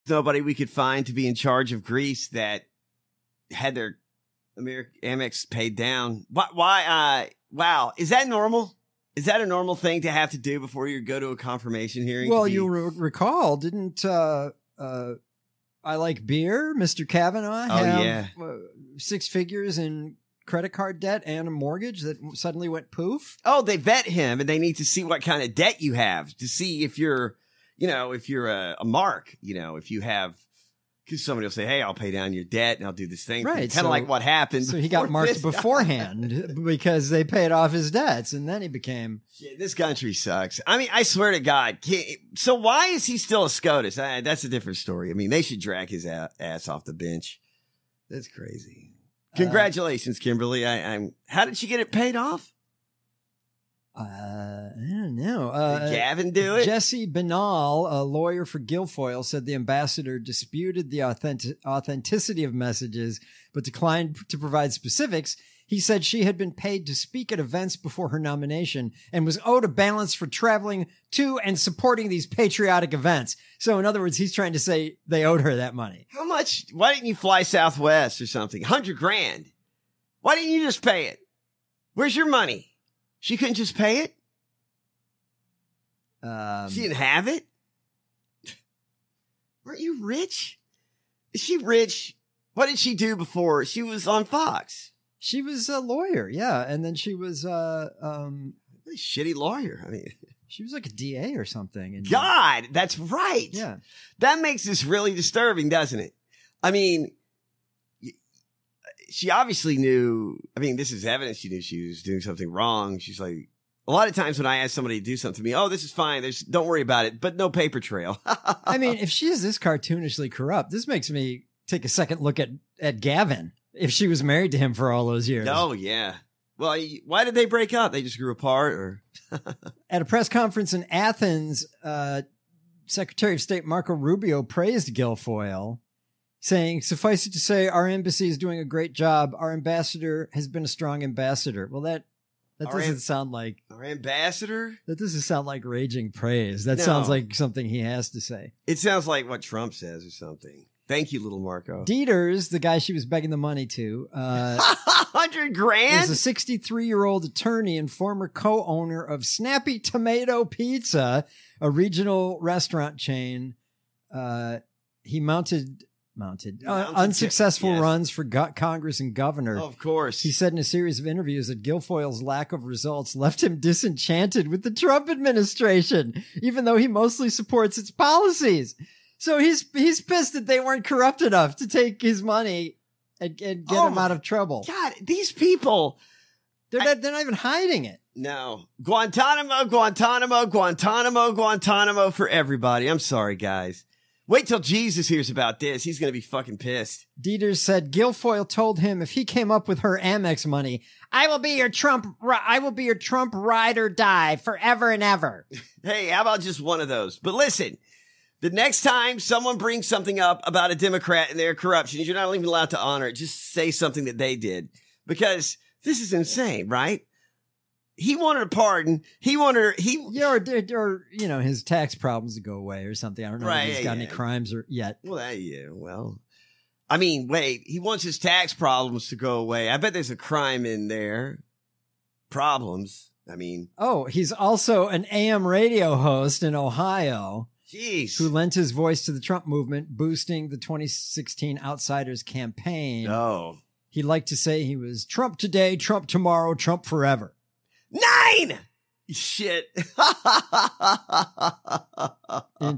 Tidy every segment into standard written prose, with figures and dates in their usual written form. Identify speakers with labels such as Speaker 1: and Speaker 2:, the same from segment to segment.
Speaker 1: nobody we could find to be in charge of Greece that had their Amex paid down. Why? Wow. Is that normal? Is that a normal thing to have to do before you go to a confirmation hearing?
Speaker 2: Well, you'll recall, didn't I Like Beer, Mr. Kavanaugh, have 6 figures in credit card debt and a mortgage that suddenly went poof?
Speaker 1: Oh, they vet him and they need to see what kind of debt you have to see if you're, if you're a mark, if you have, because somebody will say, hey, I'll pay down your debt and I'll do this thing.
Speaker 2: Right.
Speaker 1: Kind of like what happened.
Speaker 2: So he got marked beforehand because they paid off his debts and then he became.
Speaker 1: Shit, this country sucks. I mean, I swear to God. So why is he still a SCOTUS? That's a different story. I methey should drag his ass off the bench. That's crazy. Congratulations, Kimberly. How did she get it paid off?
Speaker 2: I don't know.
Speaker 1: Did Gavin do it?
Speaker 2: Jesse Benall, a lawyer for Guilfoyle, said the ambassador disputed the authenticity of messages, but declined to provide specifics. He said she had been paid to speak at events before her nomination and was owed a balance for traveling to and supporting these patriotic events. So in other words, he's trying to say they owed her that money.
Speaker 1: How much? Why didn't you fly Southwest or something? $100,000. Why didn't you just pay it? Where's your money? She couldn't just pay it? She didn't have it? Weren't you rich? Is she rich? What did she do before? She was on Fox.
Speaker 2: She was a lawyer, yeah. And then she was
Speaker 1: a shitty lawyer.
Speaker 2: She was like a DA or something.
Speaker 1: God, that's right.
Speaker 2: Yeah.
Speaker 1: That makes this really disturbing, doesn't it? She obviously knew, this is evidence she knew she was doing something wrong. She's like, a lot of times when I ask somebody to do something to me, oh, this is fine. Don't worry about it, but no paper trail.
Speaker 2: If she is this cartoonishly corrupt, this makes me take a second look at Gavin, if she was married to him for all those years.
Speaker 1: Oh, yeah. Well, why did they break up? They just grew apart or?
Speaker 2: At a press conference in Athens, Secretary of State Marco Rubio praised Guilfoyle, saying, suffice it to say, our embassy is doing a great job. Our ambassador has been a strong ambassador. Well, that doesn't sound like...
Speaker 1: Our ambassador?
Speaker 2: That doesn't sound like raging praise. That sounds like something he has to say.
Speaker 1: It sounds like what Trump says or something. Thank you, little Marco.
Speaker 2: Dieters, the guy she was begging the money to...
Speaker 1: $100,000?
Speaker 2: Is a 63-year-old attorney and former co-owner of Snappy Tomato Pizza, a regional restaurant chain. He mounted unsuccessful runs for Congress and governor.
Speaker 1: Of course.
Speaker 2: He said in a series of interviews that Guilfoyle's lack of results left him disenchanted with the Trump administration, even though he mostly supports its policies. So he's pissed that they weren't corrupt enough to take his money and get him out of trouble.
Speaker 1: God, these people.
Speaker 2: They're not even hiding it.
Speaker 1: No. Guantanamo, Guantanamo, Guantanamo, Guantanamo for everybody. I'm sorry, guys. Wait till Jesus hears about this. He's going to be fucking pissed.
Speaker 2: Dieters said Guilfoyle told him if he came up with her Amex money, I will be your Trump ride or die forever and ever.
Speaker 1: Hey, how about just one of those? But listen, the next time someone brings something up about a Democrat and their corruption, you're not even allowed to honor it. Just say something that they did, because this is insane, right? He wanted a pardon. Or
Speaker 2: his tax problems to go away or something. I don't know if he's got any crimes yet.
Speaker 1: Well, wait, he wants his tax problems to go away. I bet there's a crime in there. Problems.
Speaker 2: He's also an AM radio host in Ohio.
Speaker 1: Jeez.
Speaker 2: Who lent his voice to the Trump movement, boosting the 2016 Outsiders campaign.
Speaker 1: Oh.
Speaker 2: He liked to say he was Trump today, Trump tomorrow, Trump forever.
Speaker 1: 9! Shit.
Speaker 2: In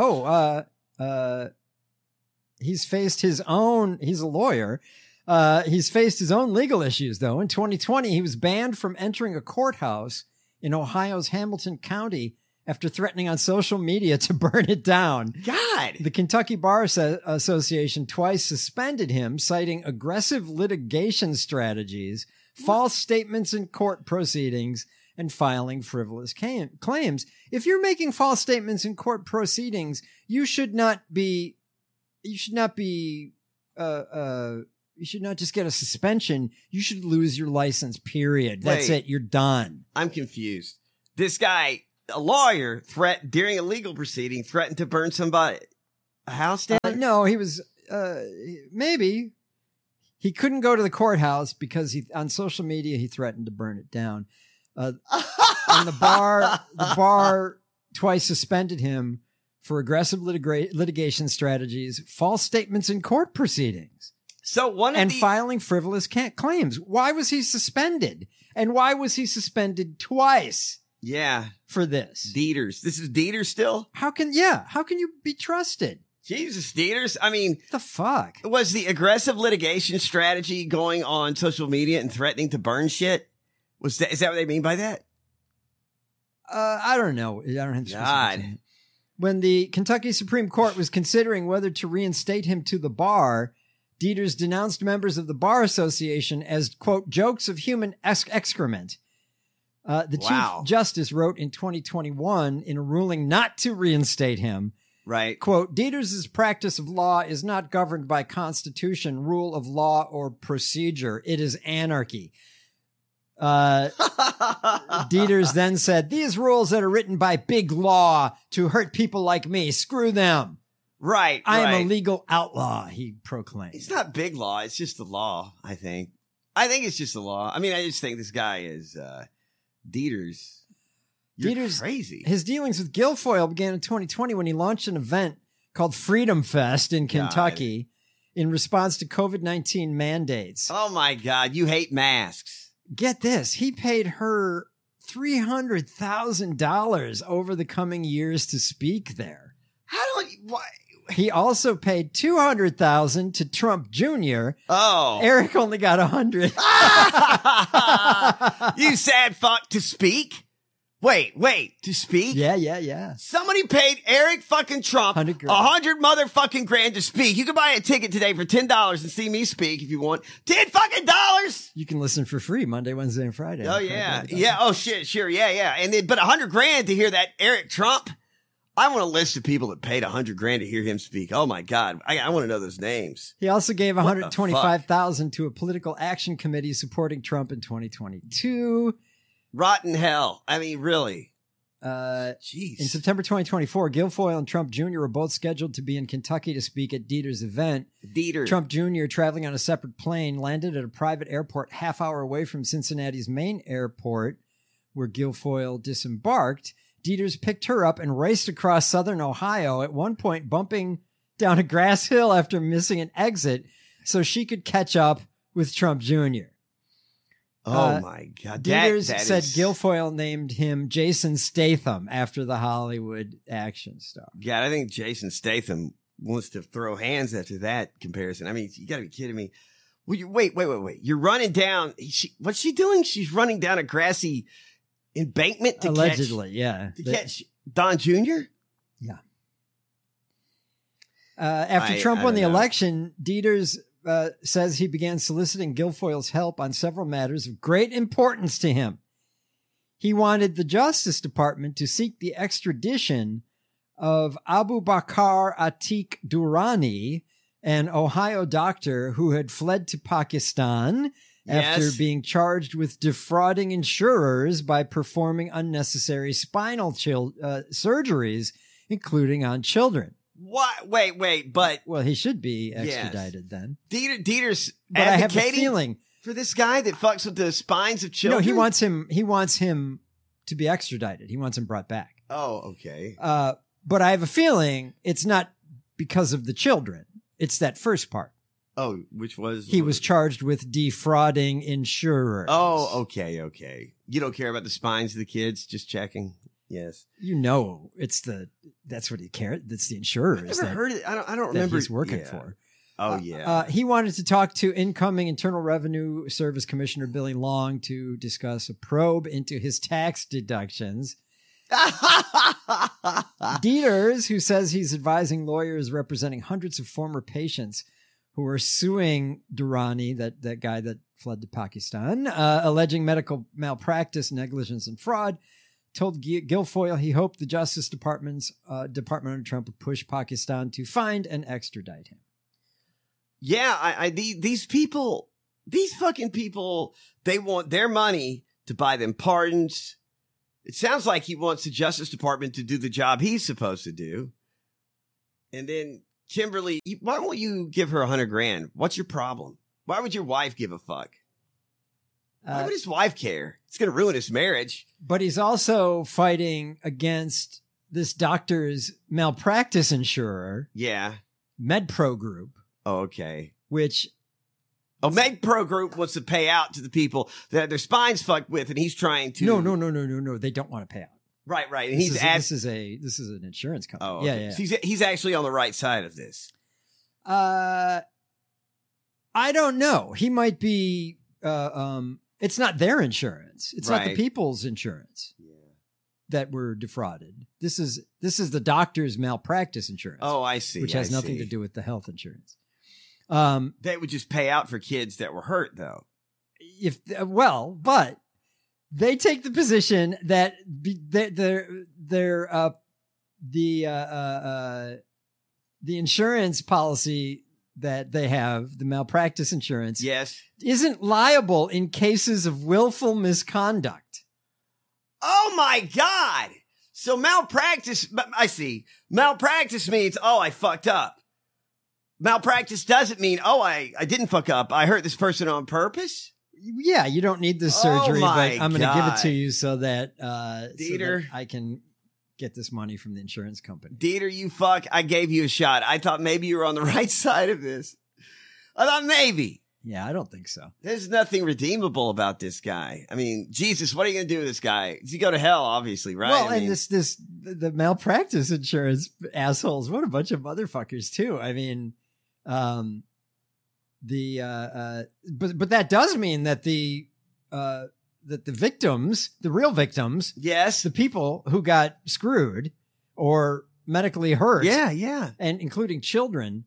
Speaker 2: he's faced his own, he's a lawyer. He's faced his own legal issues, though. In 2020, he was banned from entering a courthouse in Ohio's Hamilton County after threatening on social media to burn it down.
Speaker 1: God!
Speaker 2: The Kentucky Bar Association twice suspended him, citing aggressive litigation strategies, false statements in court proceedings, and filing frivolous claims. If you're making false statements in court proceedings, you should not just get a suspension. You should lose your license, period. That's it. You're done.
Speaker 1: I'm confused. This guy, a lawyer, during a legal proceeding, threatened to burn somebody. a house down there?
Speaker 2: No, he was maybe he couldn't go to the courthouse because on social media he threatened to burn it down. And the bar twice suspended him for aggressive litigation strategies, false statements in court proceedings.
Speaker 1: So
Speaker 2: filing frivolous claims. Why was he suspended? And why was he suspended twice?
Speaker 1: Yeah.
Speaker 2: For this.
Speaker 1: Dieters. This is Dieters still?
Speaker 2: How can you be trusted?
Speaker 1: Jesus, Dieters. I mean,
Speaker 2: what the fuck?
Speaker 1: Was the aggressive litigation strategy going on social media and threatening to burn shit? Is that what they mean by that?
Speaker 2: I don't know. I don't have the
Speaker 1: God.
Speaker 2: When the Kentucky Supreme Court was considering whether to reinstate him to the bar, Dieters denounced members of the Bar Association as, quote, jokes of human excrement. The Chief Justice wrote in 2021 in a ruling not to reinstate him,
Speaker 1: right?
Speaker 2: Quote, Dieters' practice of law is not governed by constitution, rule of law, or procedure. It is anarchy. Dieters then said, these rules that are written by big law to hurt people like me, screw them.
Speaker 1: Right.
Speaker 2: I am a legal outlaw, he proclaimed.
Speaker 1: It's not big law. It's just the law, I think. I think it's just the law. I mean, I just think this guy is Dieters. Dieters, crazy.
Speaker 2: His dealings with Guilfoyle began in 2020 when he launched an event called Freedom Fest in Kentucky in response to COVID-19 mandates.
Speaker 1: Oh, my God. You hate masks.
Speaker 2: Get this. He paid her $300,000 over the coming years to speak there.
Speaker 1: Why?
Speaker 2: He also paid $200,000 to Trump Jr.
Speaker 1: Oh,
Speaker 2: Eric only got $100.
Speaker 1: You sad fuck, to speak? Wait, to speak?
Speaker 2: Yeah.
Speaker 1: Somebody paid Eric fucking Trump $100 motherfucking grand to speak. You can buy a ticket today for $10 and see me speak if you want. $10 fucking dollars.
Speaker 2: You can listen for free Monday, Wednesday, and Friday.
Speaker 1: Oh yeah, yeah. Oh shit, sure, yeah. And then, but $100 grand to hear that Eric Trump. I want a list of people that paid $100 grand to hear him speak. Oh my God. I want to know those names.
Speaker 2: He also gave $125,000 to a political action committee supporting Trump in 2022.
Speaker 1: Rotten hell. I mean, really.
Speaker 2: Jeez. In September 2024, Guilfoyle and Trump Jr. were both scheduled to be in Kentucky to speak at Dieters' event. Trump Jr., traveling on a separate plane, landed at a private airport half-hour away from Cincinnati's main airport, where Guilfoyle disembarked. Dieters picked her up and raced across southern Ohio, at one point bumping down a grass hill after missing an exit so she could catch up with Trump Jr.
Speaker 1: Oh, my God.
Speaker 2: Dieters said Guilfoyle named him Jason Statham after the Hollywood action star.
Speaker 1: God, I think Jason Statham wants to throw hands after that comparison. I mean, you got to be kidding me. Well, wait. You're running down. What's she doing? She's running down a grassy embankment to
Speaker 2: allegedly,
Speaker 1: catch Don Jr.?
Speaker 2: Yeah. After Trump won the election, Dieters says he began soliciting Guilfoyle's help on several matters of great importance to him. He wanted the Justice Department to seek the extradition of Abu Bakr Atiq Durrani, an Ohio doctor who had fled to Pakistan after being charged with defrauding insurers by performing unnecessary spinal surgeries, including on children.
Speaker 1: What? Wait, but...
Speaker 2: Well, he should be extradited then.
Speaker 1: Dieters
Speaker 2: but I have a feeling
Speaker 1: for this guy that fucks with the spines of children?
Speaker 2: No, he wants him to be extradited. He wants him brought back.
Speaker 1: Oh, okay.
Speaker 2: But I have a feeling it's not because of the children. It's that first part.
Speaker 1: Oh, which was?
Speaker 2: He was charged with defrauding insurers.
Speaker 1: Oh, okay. You don't care about the spines of the kids? Just checking. Yes.
Speaker 2: That's what he cared. That's the insurers.
Speaker 1: I've never heard of it. I don't remember.
Speaker 2: He's working for.
Speaker 1: Oh, yeah.
Speaker 2: He wanted to talk to incoming Internal Revenue Service Commissioner Billy Long to discuss a probe into his tax deductions. Dieters, who says he's advising lawyers representing hundreds of former patients who are suing Durrani, that guy that fled to Pakistan, alleging medical malpractice, negligence, and fraud, told Guilfoyle he hoped the Justice Department under Trump would push Pakistan to find and extradite him.
Speaker 1: Yeah, these fucking people, they want their money to buy them pardons. It sounds like he wants the Justice Department to do the job he's supposed to do. And then Kimberly, why won't you give her $100,000? What's your problem? Why would your wife give a fuck? Why would his wife care? It's going to ruin his marriage.
Speaker 2: But he's also fighting against this doctor's malpractice insurer.
Speaker 1: Yeah.
Speaker 2: MedPro Group.
Speaker 1: Oh, okay.
Speaker 2: Which...
Speaker 1: MedPro Group wants to pay out to the people that their spines fucked with, and he's trying to...
Speaker 2: No. They don't want to pay out.
Speaker 1: Right. And
Speaker 2: this is an insurance company.
Speaker 1: Oh, okay.
Speaker 2: Yeah.
Speaker 1: So he's actually on the right side of this.
Speaker 2: I don't know. He might be... it's not their insurance. It's not the people's insurance that were defrauded. This is the doctor's malpractice insurance.
Speaker 1: Oh, I see.
Speaker 2: Which has nothing to do with the health insurance.
Speaker 1: They would just pay out for kids that were hurt, though.
Speaker 2: But they take the position that the insurance policy that they have, the malpractice insurance, isn't liable in cases of willful misconduct.
Speaker 1: Oh my God. So malpractice, I see. Malpractice means, I fucked up. Malpractice doesn't mean, I didn't fuck up. I hurt this person on purpose.
Speaker 2: Yeah, you don't need this surgery, but I'm going to give it to you so that I can get this money from the insurance company.
Speaker 1: Dieter, you fuck. I gave you a shot. I thought maybe you were on the right side of this. I thought maybe.
Speaker 2: Yeah, I don't think so.
Speaker 1: There's nothing redeemable about this guy. I mean, Jesus, what are you going to do with this guy? Does he go to hell, obviously, right?
Speaker 2: Well, the malpractice insurance assholes, what a bunch of motherfuckers too. I mean, but that does mean that the victims, the real victims, the people who got screwed or medically hurt, and including children,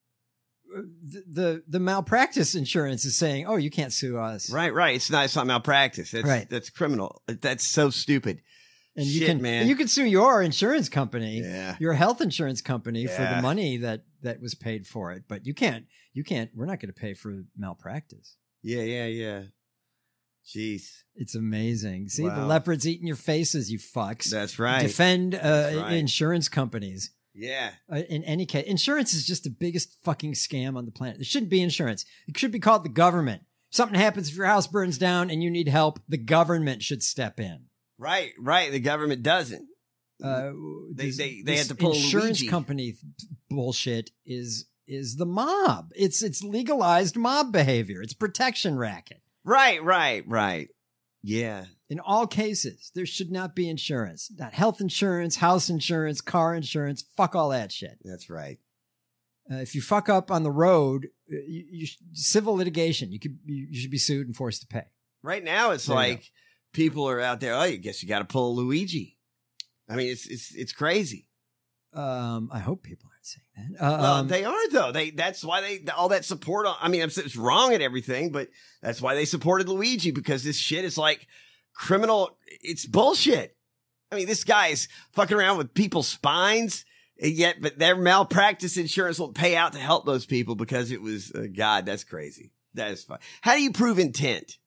Speaker 2: the malpractice insurance is saying, you can't sue us.
Speaker 1: Right. It's not malpractice. That's criminal. That's so stupid.
Speaker 2: And you can sue your insurance company, your health insurance company for the money that was paid for it. But you can't, we're not going to pay for malpractice.
Speaker 1: Yeah. Jeez.
Speaker 2: It's amazing. See, the leopards eating your faces, you fucks.
Speaker 1: That's right.
Speaker 2: Defend insurance companies.
Speaker 1: Yeah.
Speaker 2: In any case, insurance is just the biggest fucking scam on the planet. There shouldn't be insurance. It should be called the government. If something happens, if your house burns down and you need help, the government should step in.
Speaker 1: Right. The government doesn't. They had to pull
Speaker 2: insurance
Speaker 1: Luigi.
Speaker 2: company bullshit is the mob. It's legalized mob behavior. It's protection racket.
Speaker 1: Right. Yeah.
Speaker 2: In all cases, there should not be insurance. Not health insurance, house insurance, car insurance. Fuck all that shit.
Speaker 1: That's right.
Speaker 2: If you fuck up on the road, civil litigation. You should be sued and forced to pay.
Speaker 1: Right now, it's like people are out there. I guess you got to pull Luigi. I mean, it's crazy.
Speaker 2: I hope people aren't saying that.
Speaker 1: Well, they are though. That's why all that support. I mean, it's wrong at everything, but that's why they supported Luigi, because this shit is like criminal. It's bullshit. I mean, this guy's fucking around with people's spines, but their malpractice insurance won't pay out to help those people because it was God. That's crazy. That is fine. How do you prove intent?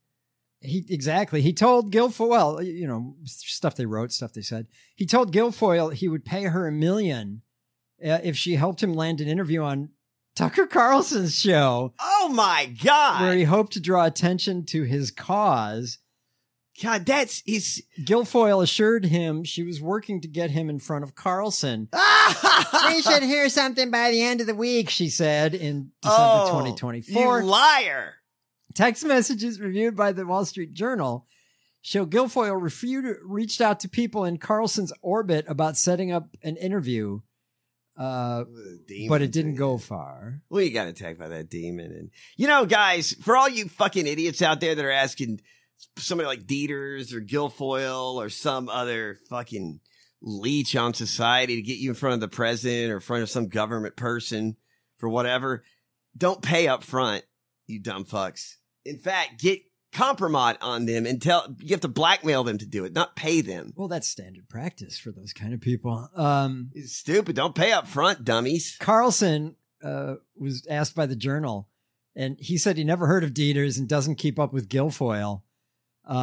Speaker 2: He told Guilfoyle, stuff they wrote, stuff they said. He told Guilfoyle he would pay her $1 million if she helped him land an interview on Tucker Carlson's show.
Speaker 1: Oh my God.
Speaker 2: Where he hoped to draw attention to his cause.
Speaker 1: God,
Speaker 2: Guilfoyle assured him she was working to get him in front of Carlson. We should hear something by the end of the week, she said in December 2024.
Speaker 1: You liar.
Speaker 2: Text messages reviewed by the Wall Street Journal show Guilfoyle reached out to people in Carlson's orbit about setting up an interview, but it didn't go far.
Speaker 1: Well, you got attacked by that demon. And, guys, for all you fucking idiots out there that are asking somebody like Dieters or Guilfoyle or some other fucking leech on society to get you in front of the president or in front of some government person for whatever, don't pay up front, you dumb fucks. In fact, get compromise on them and you have to blackmail them to do it, not pay them.
Speaker 2: Well, that's standard practice for those kind of people.
Speaker 1: It's stupid. Don't pay up front, dummies.
Speaker 2: Carlson was asked by the Journal, and he said he never heard of Dieters and doesn't keep up with Guilfoyle.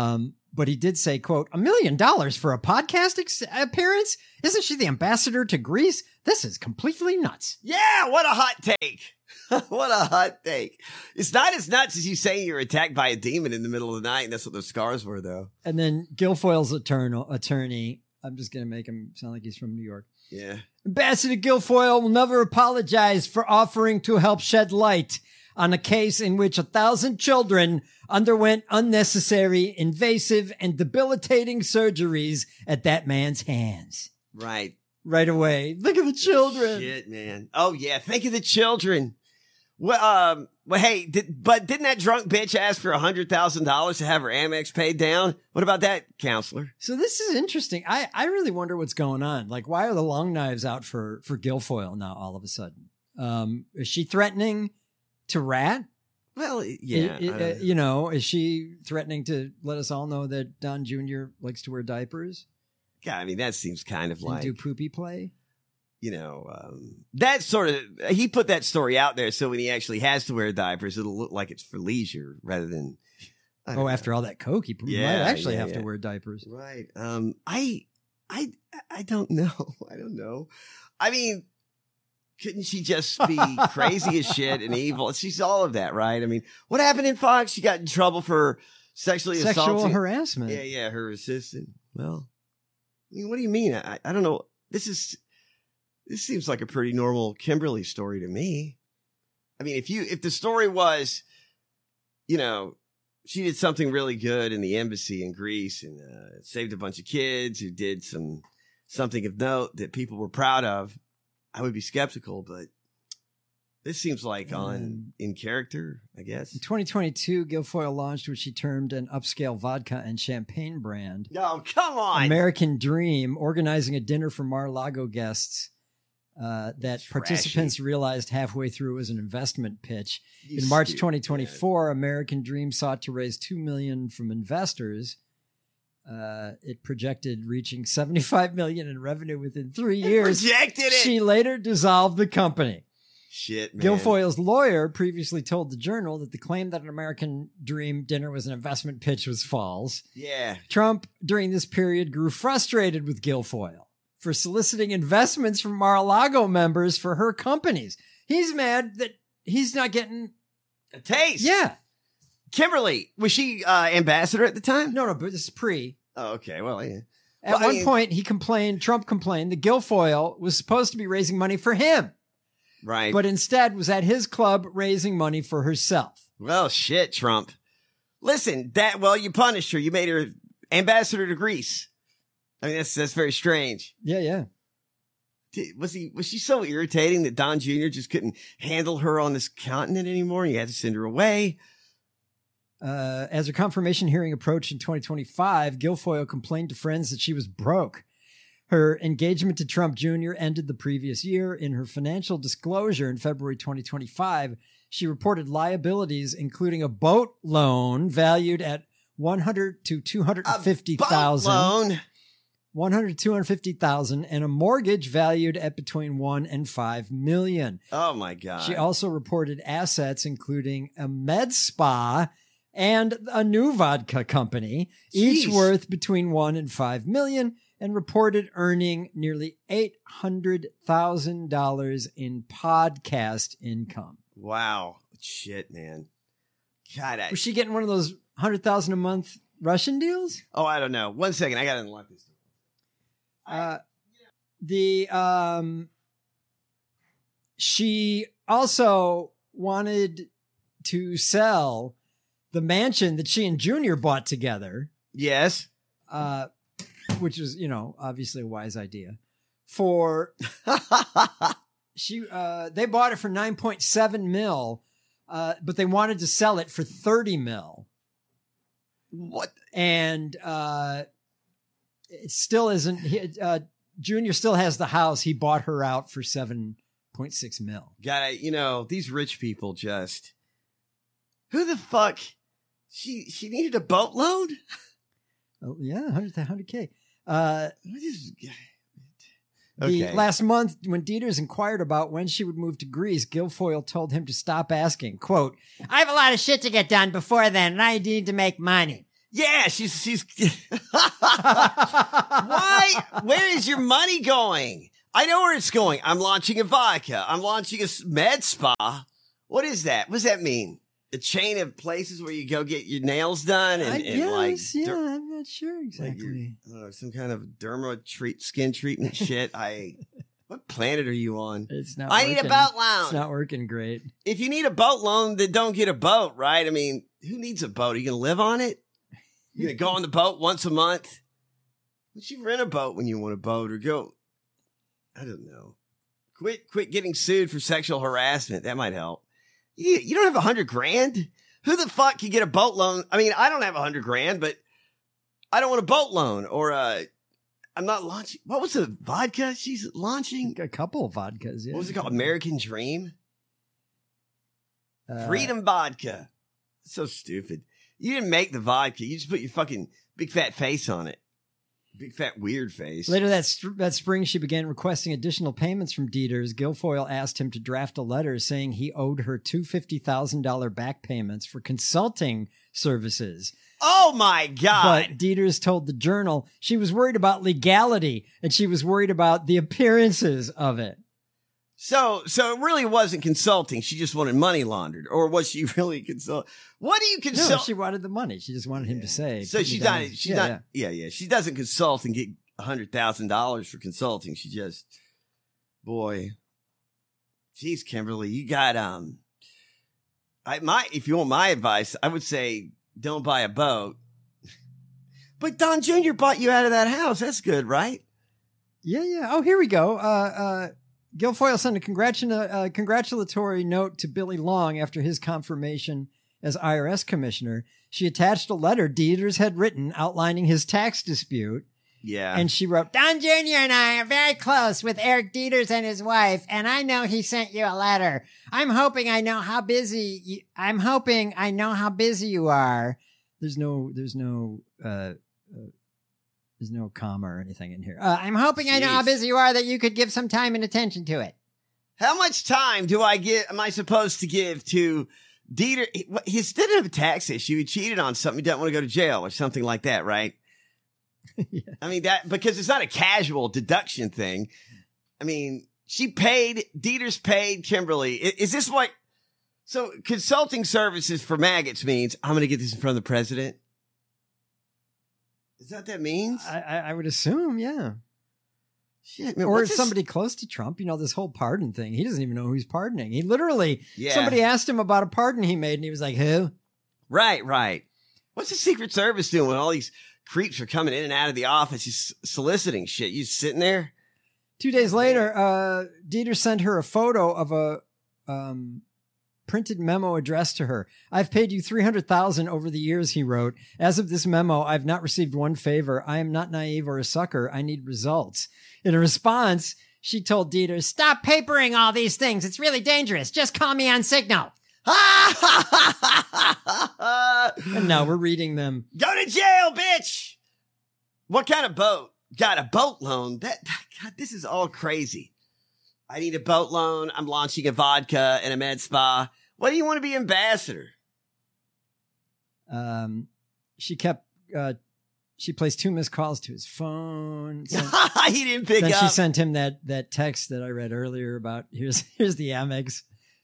Speaker 2: But he did say, quote, $1 million for a podcast appearance? Isn't she the ambassador to Greece? This is completely nuts.
Speaker 1: Yeah, what a hot take. What a hot take. It's not as nuts as you saying you're attacked by a demon in the middle of the night, and that's what those scars were, though.
Speaker 2: And then Guilfoyle's attorney, I'm just going to make him sound like he's from New York.
Speaker 1: Yeah.
Speaker 2: Ambassador Guilfoyle will never apologize for offering to help shed light on a case in which 1,000 children underwent unnecessary, invasive, and debilitating surgeries at that man's hands.
Speaker 1: Right.
Speaker 2: Right away. Look at the children.
Speaker 1: Shit, man. Oh, yeah. Think of the children. Well, hey, didn't that drunk bitch ask for $100,000 to have her Amex paid down? What about that, counselor?
Speaker 2: So this is interesting. I really wonder what's going on. Like, why are the long knives out for Guilfoyle now all of a sudden? Is she threatening to rat?
Speaker 1: Well, yeah.
Speaker 2: Is she threatening to let us all know that Don Jr. likes to wear diapers?
Speaker 1: God, I mean, that seems kind of like...
Speaker 2: do poopy play?
Speaker 1: That sort of... He put that story out there so when he actually has to wear diapers, it'll look like it's for leisure rather than...
Speaker 2: After all that coke, he might actually have to wear diapers.
Speaker 1: Right. I don't know. I don't know. I mean... Couldn't she just be crazy as shit and evil? She's all of that, right? I mean, what happened in Fox? She got in trouble for sexual
Speaker 2: harassment.
Speaker 1: Yeah, her assistant. Well, I mean, what do you mean? I don't know. This seems like a pretty normal Kimberly story to me. I mean, if the story was, she did something really good in the embassy in Greece and saved a bunch of kids who did something of note that people were proud of, I would be skeptical, but this seems like in character, I guess.
Speaker 2: In 2022, Guilfoyle launched what she termed an upscale vodka and champagne brand.
Speaker 1: Oh, come on.
Speaker 2: American Dream, organizing a dinner for Mar-a-Lago guests that participants realized halfway through was an investment pitch. In March 2024, American Dream sought to raise $2 million from investors. It projected reaching $75 million in revenue within 3 years.
Speaker 1: Projected it.
Speaker 2: She later dissolved the company.
Speaker 1: Shit, man.
Speaker 2: Guilfoyle's lawyer previously told the Journal that the claim that an American Dream dinner was an investment pitch was false.
Speaker 1: Yeah.
Speaker 2: Trump, during this period, grew frustrated with Guilfoyle for soliciting investments from Mar-a-Lago members for her companies. He's mad that he's not getting
Speaker 1: a taste.
Speaker 2: Yeah.
Speaker 1: Kimberly, was she ambassador at the time?
Speaker 2: No, but this is pre.
Speaker 1: Oh, okay. Well, yeah.
Speaker 2: At one point, Trump complained that Guilfoyle was supposed to be raising money for him.
Speaker 1: Right.
Speaker 2: But instead was at his club raising money for herself.
Speaker 1: Well, shit, Trump. Listen, you punished her. You made her ambassador to Greece. I mean, that's very strange.
Speaker 2: Yeah.
Speaker 1: Was she so irritating that Don Jr. just couldn't handle her on this continent anymore? And you had to send her away.
Speaker 2: As her confirmation hearing approached in 2025, Guilfoyle complained to friends that she was broke. Her engagement to Trump Jr. ended the previous year. In her financial disclosure in February 2025, she reported liabilities, including a boat loan valued at $100,000 to $250,000. $100,000 to $250,000 and a mortgage valued at between $1 and $5 million.
Speaker 1: Oh my God.
Speaker 2: She also reported assets, including a med spa and a new vodka company, each worth between $1 and $5 million, and reported earning nearly $800,000 in podcast income.
Speaker 1: Wow. Shit, man. God,
Speaker 2: was she getting one of those $100,000 a month Russian deals?
Speaker 1: Oh, I don't know. 1 second. I got to unlock this.
Speaker 2: She also wanted to sell the mansion that she and Junior bought together.
Speaker 1: Yes.
Speaker 2: Which was, obviously a wise idea. They bought it for $9.7 million, but they wanted to sell it for $30 million.
Speaker 1: What?
Speaker 2: And it still isn't. Junior still has the house. He bought her out for $7.6 million.
Speaker 1: God, these rich people just. Who the fuck? She needed a boatload?
Speaker 2: Oh, yeah, $100K.
Speaker 1: Okay.
Speaker 2: Last month, when Dieters inquired about when she would move to Greece, Guilfoyle told him to stop asking. Quote, "I have a lot of shit to get done before then, and I need to make money."
Speaker 1: Yeah, she's. Why? Where is your money going? I know where it's going. I'm launching a vodka. I'm launching a med spa. What is that? What does that mean? A chain of places where you go get your nails done and
Speaker 2: I'm not sure exactly.
Speaker 1: Some kind of skin treatment shit. What planet are you on?
Speaker 2: It's not.
Speaker 1: I need a boat loan.
Speaker 2: It's not working great.
Speaker 1: If you need a boat loan, then don't get a boat, right? I mean, who needs a boat? Are you going to live on it? You're going to go on the boat once a month? Would you rent a boat when you want a boat or go? I don't know. Quit getting sued for sexual harassment. That might help. You don't have $100,000? Who the fuck can get a boat loan? I mean, I don't have $100,000, but I don't want a boat loan or I'm not launching. What was the vodka she's launching?
Speaker 2: A couple of vodkas. Yeah.
Speaker 1: What was it called? American Dream? Freedom Vodka. So stupid. You didn't make the vodka. You just put your fucking big fat face on it. Big fat weird face.
Speaker 2: Later that spring, she began requesting additional payments from Dieters. Guilfoyle asked him to draft a letter saying he owed her two $50,000 back payments for consulting services.
Speaker 1: Oh my God.
Speaker 2: But Dieters told the Journal she was worried about legality and she was worried about the appearances of it.
Speaker 1: So it really wasn't consulting. She just wanted money laundered, or was she really consult? What do you consult?
Speaker 2: No, she wanted the money. She just wanted him to say.
Speaker 1: So she's not. She doesn't consult and get $100,000 for consulting. She just, boy, geez, Kimberly, you got if you want my advice, I would say don't buy a boat. But Don Jr. bought you out of that house. That's good, right?
Speaker 2: Yeah. Oh, here we go. Guilfoyle sent a congratulatory note to Billy Long after his confirmation as IRS commissioner. She attached a letter Dieters had written outlining his tax dispute.
Speaker 1: Yeah.
Speaker 2: And she wrote, Don Jr. and I are very close with Eric Dieters and his wife, and I know he sent you a letter. I'm hoping I know how busy you are. There's no comma or anything in here. I'm hoping I know how busy you are that you could give some time and attention to it.
Speaker 1: How much time am I supposed to give to Dieter? He didn't have a tax issue. He cheated on something. He doesn't want to go to jail or something like that, right?
Speaker 2: Yeah.
Speaker 1: I mean, because it's not a casual deduction thing. I mean, Dieters paid Kimberly. Is this what? So consulting services for maggots means I'm going to get this in front of the president. Is that what that means?
Speaker 2: I would assume, yeah.
Speaker 1: Shit, man,
Speaker 2: or somebody close to Trump, this whole pardon thing. He doesn't even know who he's pardoning. He literally, somebody asked him about a pardon he made, and he was like, who?
Speaker 1: Right. What's the Secret Service doing when all these creeps are coming in and out of the office, just soliciting shit? You sitting there?
Speaker 2: 2 days later, Dieter sent her a photo of a printed memo addressed to her. I've paid you $300,000 over the years, he wrote. As of this memo, I've not received one favor. I am not naive or a sucker. I need results. In a response, she told Dieter, stop papering all these things. It's really dangerous. Just call me on Signal. And now we're reading them.
Speaker 1: Go to jail, bitch. What kind of boat? Got a boat loan? God, this is all crazy. I need a boat loan. I'm launching a vodka and a med spa. What do you want to be ambassador?
Speaker 2: She placed 2 missed calls to his phone.
Speaker 1: He didn't pick
Speaker 2: then
Speaker 1: up.
Speaker 2: She sent him that text that I read earlier about here's the Amex.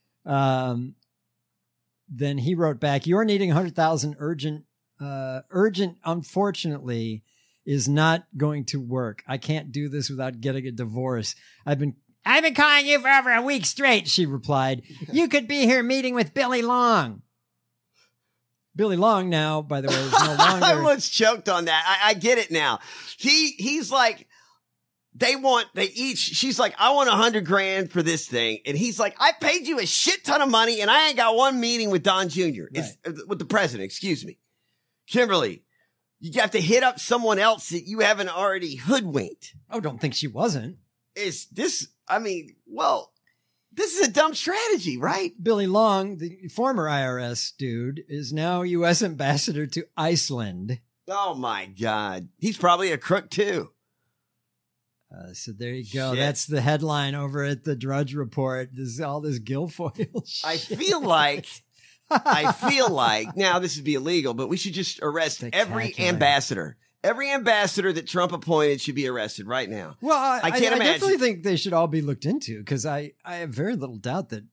Speaker 2: Then he wrote back, you're needing 100,000 urgent, unfortunately, is not going to work. I can't do this without getting a divorce. I've been calling you for over a week straight, she replied. You could be here meeting with Billy Long. Billy Long now, by the way, is no longer.
Speaker 1: I was choked on that. I get it now. He's like, she's like, I want $100,000 for this thing. And he's like, I paid you a shit ton of money and I ain't got one meeting with Don Jr. Right. With the president, excuse me. Kimberly, you have to hit up someone else that you haven't already hoodwinked.
Speaker 2: Oh, don't think she wasn't.
Speaker 1: This is a dumb strategy, right?
Speaker 2: Billy Long, the former IRS dude, is now U.S. ambassador to Iceland.
Speaker 1: Oh, my God. He's probably a crook, too.
Speaker 2: So there you go.
Speaker 1: Shit.
Speaker 2: That's the headline over at the Drudge Report. This is all this Guilfoyle shit.
Speaker 1: I feel like I feel like now this would be illegal, but we should just arrest every
Speaker 2: Spectacular.
Speaker 1: ambassador. Every ambassador that Trump appointed should be arrested right now.
Speaker 2: Well,
Speaker 1: I can't
Speaker 2: I
Speaker 1: imagine.
Speaker 2: definitely think they should all be looked into because I have very little doubt that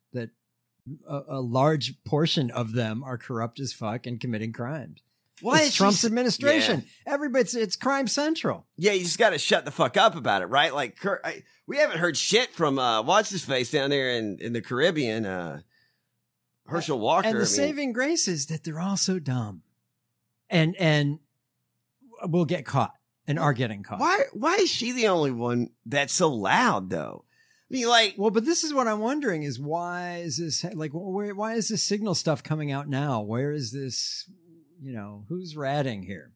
Speaker 2: a large portion of them are corrupt as fuck and committing crimes.
Speaker 1: Why
Speaker 2: It's
Speaker 1: is
Speaker 2: Trump's
Speaker 1: she-
Speaker 2: administration? Everybody's it's crime central.
Speaker 1: Yeah, you just got to shut the fuck up about it, right? Like we haven't heard shit from what's his face down there in the Caribbean, Herschel Walker.
Speaker 2: And the
Speaker 1: I mean,
Speaker 2: saving grace is that they're all so dumb, and will get caught and are getting caught.
Speaker 1: why is she the only one that's so loud though? I mean, like,
Speaker 2: Well, but this is what I'm wondering: is why is this like why is this signal stuff coming out now? Where is this? You know, who's ratting here?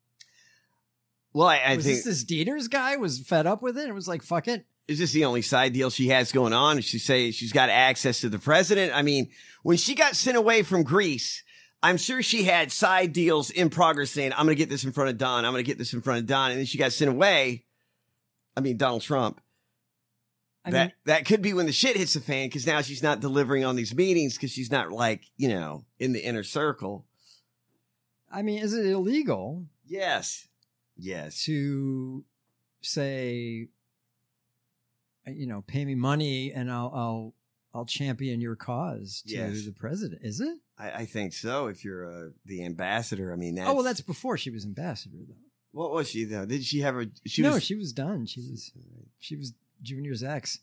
Speaker 1: well, I
Speaker 2: Was
Speaker 1: think
Speaker 2: this Dieters guy was fed up with it? It was like, fuck it.
Speaker 1: is this the only side deal she has going on? She say she's got access to the president. I mean, when she got sent away from Greece, I'm sure she had side deals in progress saying, I'm going to get this in front of Don. I'm going to get this in front of Don. And then she got sent away. I mean, Donald Trump. That could be when the shit hits the fan because now she's not delivering on these meetings because she's not like, you know, in the inner circle.
Speaker 2: I mean, is it illegal
Speaker 1: Yes.
Speaker 2: to say, you know, pay me money and I'll champion your cause to
Speaker 1: Yes.
Speaker 2: the president? Is it?
Speaker 1: I think so. If you're the ambassador, I mean,
Speaker 2: Oh, well, that's before she was ambassador, though.
Speaker 1: what was she though? Did she have
Speaker 2: She was done. She was Junior's ex.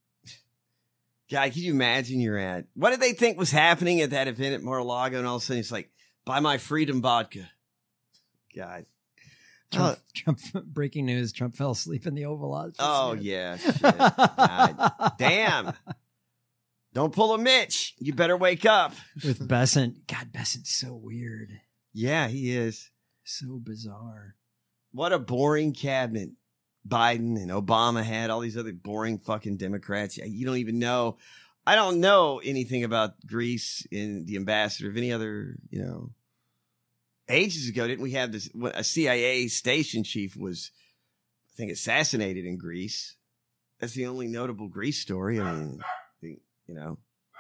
Speaker 1: God, can you imagine you're at, what did they think was happening at that event at Mar-a-Lago? And all of a sudden it's like, buy my freedom vodka. God.
Speaker 2: Trump breaking news. Trump fell asleep in the Oval Office.
Speaker 1: Oh yeah. Shit. God damn. Don't pull a Mitch. You better wake up.
Speaker 2: With Bessent. God, Bessent's so weird.
Speaker 1: Yeah, he is.
Speaker 2: So bizarre.
Speaker 1: What a boring cabinet Biden and Obama had, all these other boring fucking Democrats. You don't even know. I don't know anything about Greece and the ambassador of any other, you know. Ages ago, didn't we have this? A CIA station chief was, I think, assassinated in Greece. That's the only notable Greece story. I mean, you know.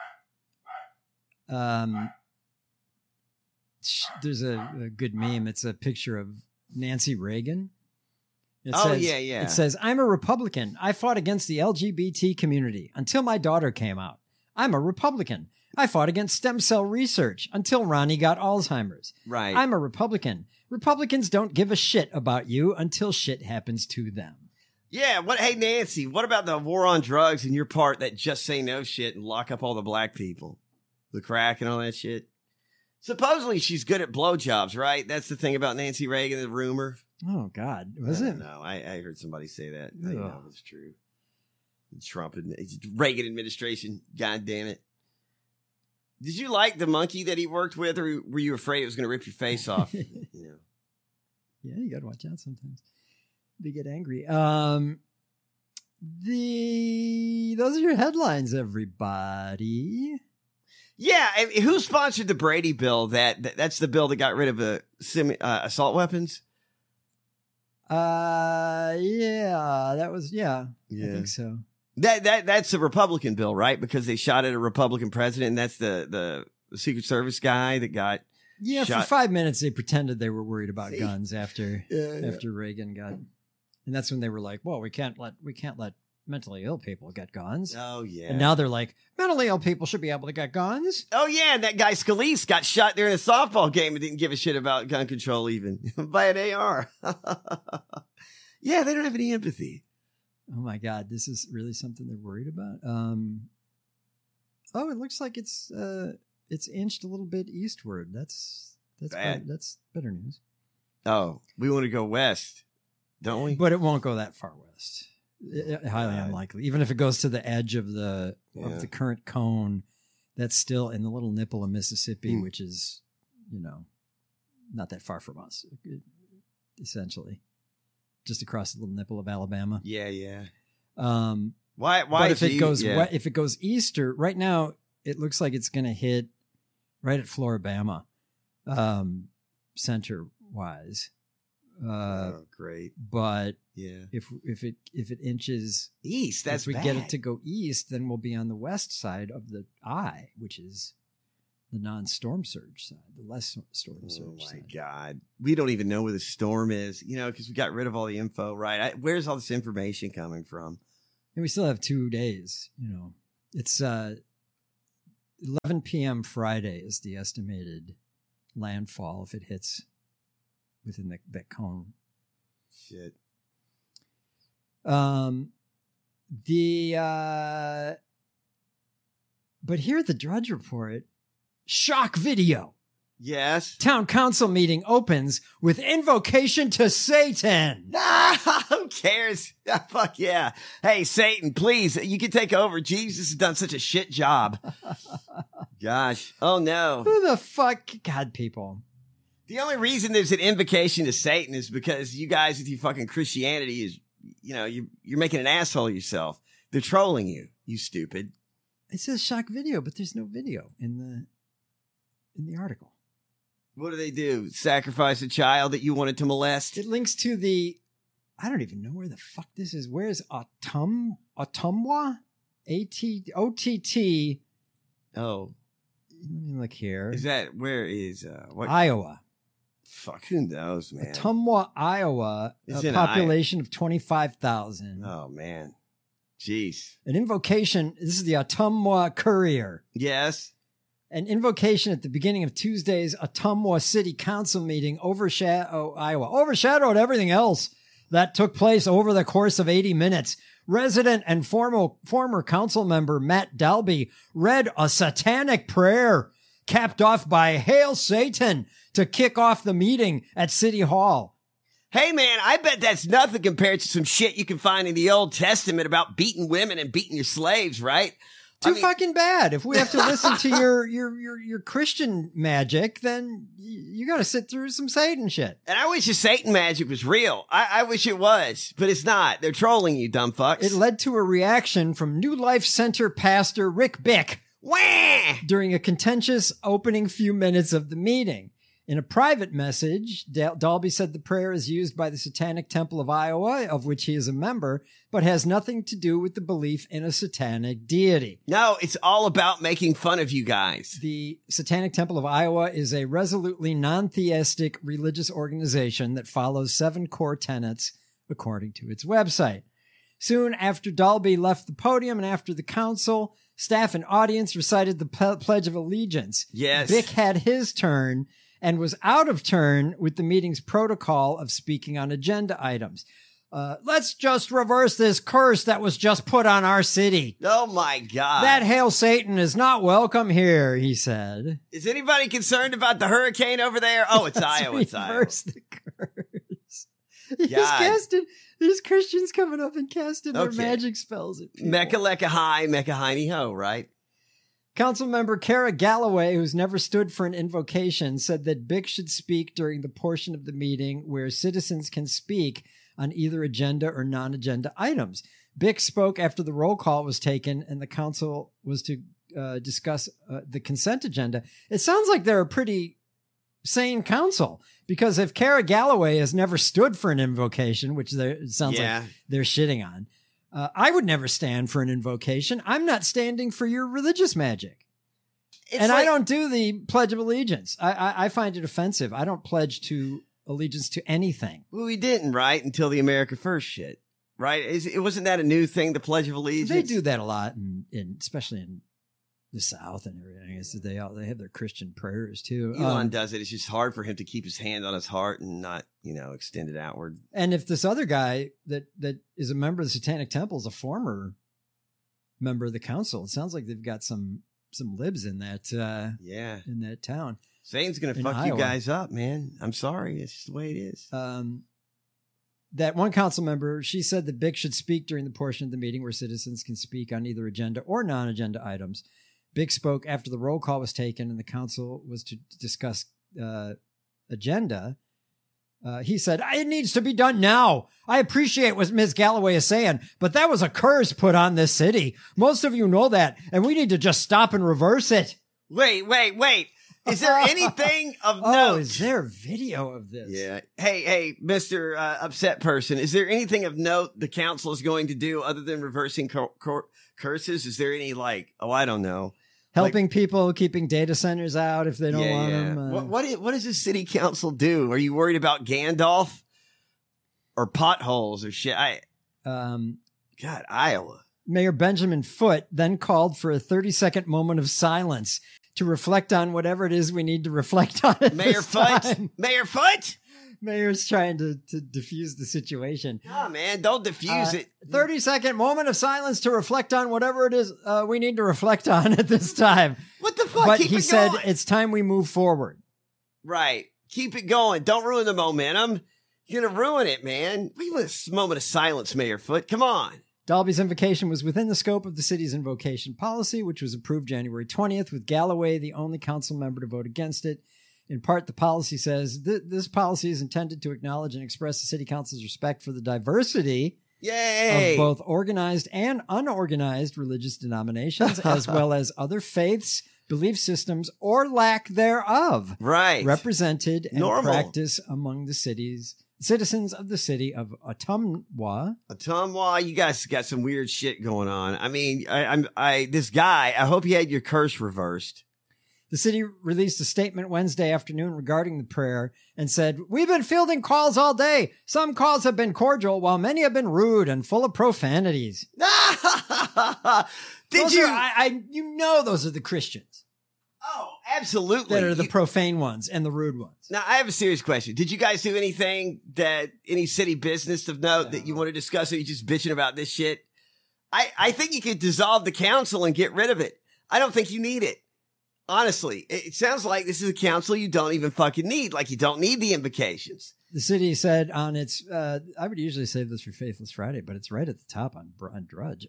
Speaker 2: There's a good meme. It's a picture of Nancy Reagan. It
Speaker 1: Oh,
Speaker 2: says,
Speaker 1: yeah.
Speaker 2: It says, I'm a Republican. I fought against the LGBT community until my daughter came out. I'm a Republican. I fought against stem cell research until Ronnie got Alzheimer's.
Speaker 1: Right.
Speaker 2: I'm a Republican. Republicans don't give a shit about you until shit happens to them.
Speaker 1: Yeah. Hey, Nancy, what about the war on drugs and your part that just say no shit and lock up all the black people? The crack and all that shit. Supposedly she's good at blowjobs, right? That's the thing about Nancy Reagan, the rumor.
Speaker 2: Oh, God. Was it?
Speaker 1: No, I heard somebody say that. I
Speaker 2: Ugh.
Speaker 1: know it's true. Trump and Reagan administration. God damn it. Did you like the monkey that he worked with, or were you afraid it was going to rip your face off? You know.
Speaker 2: Yeah, you got to watch out sometimes. They get angry. Those are your headlines, everybody.
Speaker 1: Yeah, who sponsored the Brady bill? That's the bill that got rid of assault weapons.
Speaker 2: Yeah, that was I think so.
Speaker 1: That's a Republican bill, right? Because they shot at a Republican president, and that's the Secret Service guy that got shot.
Speaker 2: For 5 minutes they pretended they were worried about guns after Reagan got, and that's when they were like, "Well, we can't let mentally ill people get guns."
Speaker 1: Oh yeah,
Speaker 2: and now they're like, mentally ill people should be able to get guns.
Speaker 1: Oh yeah, and that guy Scalise got shot during a softball game and didn't give a shit about gun control even by an AR. Yeah, they don't have any empathy.
Speaker 2: Oh my God, this is really something they're worried about. It looks like it's inched a little bit eastward. That's
Speaker 1: bad.
Speaker 2: That's better news.
Speaker 1: Oh, we want to go west, don't we?
Speaker 2: But it won't go that far west. Highly
Speaker 1: God.
Speaker 2: unlikely. Even if it goes to the edge of the current cone, that's still in the little nipple of Mississippi, which is, not that far from us, essentially. Just across the little nipple of Alabama.
Speaker 1: Yeah.
Speaker 2: Why?
Speaker 1: But
Speaker 2: if it goes easter, right now it looks like it's going to hit right at Floribama, center wise.
Speaker 1: Great.
Speaker 2: But
Speaker 1: yeah,
Speaker 2: if it inches
Speaker 1: east,
Speaker 2: if we get it to go east, then we'll be on the west side of the eye, which is non-storm surge side, the less storm surge
Speaker 1: Oh, my
Speaker 2: side.
Speaker 1: God. We don't even know where the storm is, because we got rid of all the info, right? Where's all this information coming from?
Speaker 2: And we still have 2 days, It's 11 p.m. Friday is the estimated landfall if it hits within that cone.
Speaker 1: Shit.
Speaker 2: But here the Drudge Report, shock video.
Speaker 1: Yes.
Speaker 2: Town council meeting opens with invocation to Satan.
Speaker 1: Who cares? Fuck yeah. Hey, Satan, please, you can take over. Jesus has done such a shit job. Gosh. Oh, no.
Speaker 2: Who the fuck? God, people.
Speaker 1: The only reason there's an invocation to Satan is because you guys with your fucking Christianity is, you're making an asshole of yourself. They're trolling you, you stupid.
Speaker 2: It says shock video, but there's no video in the article.
Speaker 1: What do they do? Sacrifice a child that you wanted to molest?
Speaker 2: It links to I don't even know where the fuck this is. Where is Ottumwa? OTT.
Speaker 1: Oh.
Speaker 2: Let me look here.
Speaker 1: Where is, what?
Speaker 2: Iowa.
Speaker 1: Fuck, who knows, man?
Speaker 2: Ottumwa, Iowa.
Speaker 1: It's
Speaker 2: A population of 25,000.
Speaker 1: Oh, man. Jeez.
Speaker 2: An invocation. This is the Ottumwa Courier.
Speaker 1: Yes.
Speaker 2: An invocation at the beginning of Tuesday's Ottumwa City Council meeting overshadowed everything else that took place over the course of 80 minutes. Resident and former council member Matt Dalby read a satanic prayer, capped off by Hail Satan, to kick off the meeting at City Hall.
Speaker 1: Hey, man, I bet that's nothing compared to some shit you can find in the Old Testament about beating women and beating your slaves, right?
Speaker 2: Fucking bad. If we have to listen to your Christian magic, then you got to sit through some Satan shit.
Speaker 1: And I wish the Satan magic was real. I wish it was, but it's not. They're trolling you, dumb fucks.
Speaker 2: It led to a reaction from New Life Center pastor Rick Bick during a contentious opening few minutes of the meeting. In a private message, Dalby said the prayer is used by the Satanic Temple of Iowa, of which he is a member, but has nothing to do with the belief in a satanic deity.
Speaker 1: No, it's all about making fun of you guys.
Speaker 2: The Satanic Temple of Iowa is a resolutely non-theistic religious organization that follows 7 core tenets, according to its website. Soon after Dalby left the podium and after the council, staff and audience recited the Pledge of Allegiance.
Speaker 1: Yes.
Speaker 2: Bick had his turn and was out of turn with the meeting's protocol of speaking on agenda items. Let's just reverse this curse that was just put on our city.
Speaker 1: Oh, my God.
Speaker 2: That Hail Satan is not welcome here, he said.
Speaker 1: Is anybody concerned about the hurricane over there? Oh, it's Iowa. It's Iowa.
Speaker 2: Reverse the curse. There's Christians coming up and casting their magic spells at people.
Speaker 1: Mecca lecca hi, mecca hiney ho, right?
Speaker 2: Councilmember Kara Galloway, who's never stood for an invocation, said that Bick should speak during the portion of the meeting where citizens can speak on either agenda or non-agenda items. Bick spoke after the roll call was taken and the council was to discuss the consent agenda. It sounds like they're a pretty sane council, because if Kara Galloway has never stood for an invocation, which it sounds like they're shitting on, I would never stand for an invocation. I'm not standing for your religious magic. I don't do the Pledge of Allegiance. I find it offensive. I don't pledge to allegiance to anything.
Speaker 1: Well, we didn't, right? Until the America First shit, right? It wasn't that a new thing, the Pledge of Allegiance?
Speaker 2: They do that a lot, especially in the South and everything. Is that they have their Christian prayers too.
Speaker 1: Elon does it. It's just hard for him to keep his hand on his heart and not, extend it outward.
Speaker 2: And if this other guy that is a member of the Satanic Temple is a former member of the council, it sounds like they've got some libs in that in that town.
Speaker 1: Satan's gonna fuck Iowa. You guys up, man. I'm sorry. It's just the way it is.
Speaker 2: That one council member, she said that Bick should speak during the portion of the meeting where citizens can speak on either agenda or non-agenda items. Bick spoke after the roll call was taken and the council was to discuss agenda. He said, it needs to be done now. I appreciate what Ms. Galloway is saying, but that was a curse put on this city. Most of you know that, and we need to just stop and reverse it.
Speaker 1: Wait. Is there anything of note?
Speaker 2: Oh, is there video of this?
Speaker 1: Yeah. Hey, Mr. Upset Person, is there anything of note the council is going to do other than reversing curses? Is there any I don't know,
Speaker 2: Helping people, keeping data centers out if they don't want them.
Speaker 1: What does the city council do? Are you worried about Gandalf or potholes or shit? God, Iowa.
Speaker 2: Mayor Benjamin Foote then called for a 30-second moment of silence to reflect on whatever it is we need to reflect on.
Speaker 1: Mayor Foote?
Speaker 2: Mayor's trying to diffuse the situation.
Speaker 1: Oh, man, don't diffuse it.
Speaker 2: 30-second moment of silence to reflect on whatever it is we need to reflect on at this time.
Speaker 1: What the fuck?
Speaker 2: But
Speaker 1: Keep
Speaker 2: he
Speaker 1: it
Speaker 2: said
Speaker 1: going.
Speaker 2: it's time we move forward.
Speaker 1: Right. Keep it going. Don't ruin the momentum. You're going to ruin it, man. We want a moment of silence, Mayor Foote. Come on.
Speaker 2: Dalby's invocation was within the scope of the city's invocation policy, which was approved January 20th, with Galloway the only council member to vote against it. In part, the policy says this policy is intended to acknowledge and express the city council's respect for the diversity
Speaker 1: Yay!
Speaker 2: of both organized and unorganized religious denominations, as well as other faiths, belief systems, or lack thereof,
Speaker 1: right,
Speaker 2: represented and practiced among the citizens of the city of Ottumwa.
Speaker 1: Ottumwa, you guys got some weird shit going on. I mean, this guy, I hope you had your curse reversed.
Speaker 2: The city released a statement Wednesday afternoon regarding the prayer and said, "We've been fielding calls all day. Some calls have been cordial, while many have been rude and full of profanities."
Speaker 1: Those
Speaker 2: are the Christians.
Speaker 1: Oh, absolutely.
Speaker 2: That are the profane ones and the rude ones.
Speaker 1: Now, I have a serious question. Did you guys do anything any city business of note that you want to discuss, or are you just bitching about this shit? I think you could dissolve the council and get rid of it. I don't think you need it. Honestly, it sounds like this is a council you don't even fucking need. Like you don't need the invocations.
Speaker 2: The city said on its, I would usually save this for Faithless Friday, but it's right at the top on Drudge.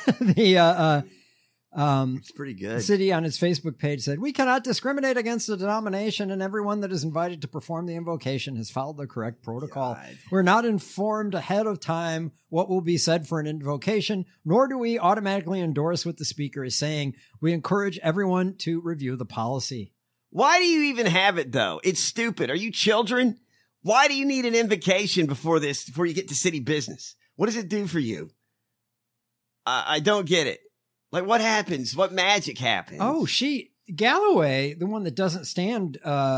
Speaker 1: It's pretty good.
Speaker 2: The city on its Facebook page said, "We cannot discriminate against a denomination, and everyone that is invited to perform the invocation has followed the correct protocol. God. We're not informed ahead of time what will be said for an invocation, nor do we automatically endorse what the speaker is saying. We encourage everyone to review the policy."
Speaker 1: Why do you even have it, though? It's stupid. Are you children? Why do you need an invocation before you get to city business? What does it do for you? I don't get it. Like, what happens? What magic happens?
Speaker 2: Oh, Galloway, the one that doesn't stand,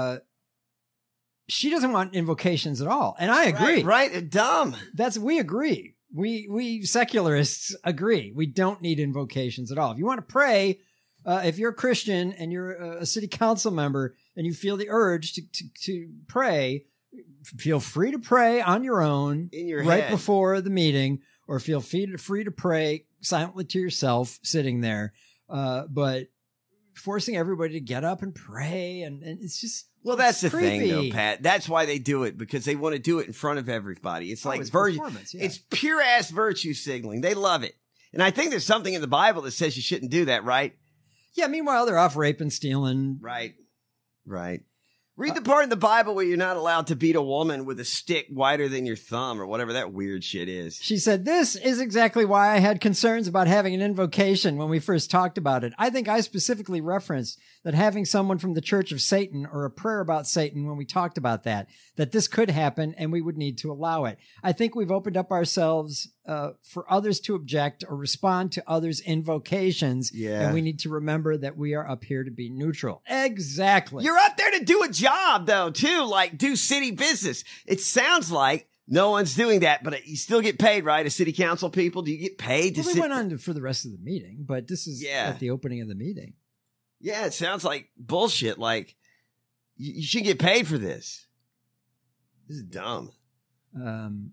Speaker 2: she doesn't want invocations at all. And I agree.
Speaker 1: Right. Dumb.
Speaker 2: We agree. We secularists agree. We don't need invocations at all. If you want to pray, if you're a Christian and you're a city council member and you feel the urge to pray, feel free to pray on your own
Speaker 1: in your
Speaker 2: right
Speaker 1: head
Speaker 2: before the meeting, or feel free to pray silently to yourself sitting there. But forcing everybody to get up and pray, and it's just,
Speaker 1: well, that's the
Speaker 2: creepy
Speaker 1: thing, though, Pat. That's why they do it, because they want to do it in front of everybody. It's like
Speaker 2: performance. Yeah.
Speaker 1: It's pure ass virtue signaling. They love it. And I think there's something in the Bible that says you shouldn't do that, right?
Speaker 2: Yeah. Meanwhile, they're off raping, stealing.
Speaker 1: Right. Read the part in the Bible where you're not allowed to beat a woman with a stick wider than your thumb or whatever that weird shit is.
Speaker 2: She said, "This is exactly why I had concerns about having an invocation when we first talked about it. I think I specifically referenced that having someone from the Church of Satan or a prayer about Satan when we talked about that this could happen and we would need to allow it. I think we've opened up ourselves for others to object or respond to others' invocations.
Speaker 1: Yeah.
Speaker 2: And we need to remember that we are up here to be neutral." Exactly.
Speaker 1: You're up there to do a job, though, too, like do city business. It sounds like no one's doing that, but you still get paid, right? As city council people, do you get paid to
Speaker 2: we went on for the rest of the meeting, but this is at the opening of the meeting.
Speaker 1: Yeah, it sounds like bullshit. Like, you should get paid for this. This is dumb.
Speaker 2: The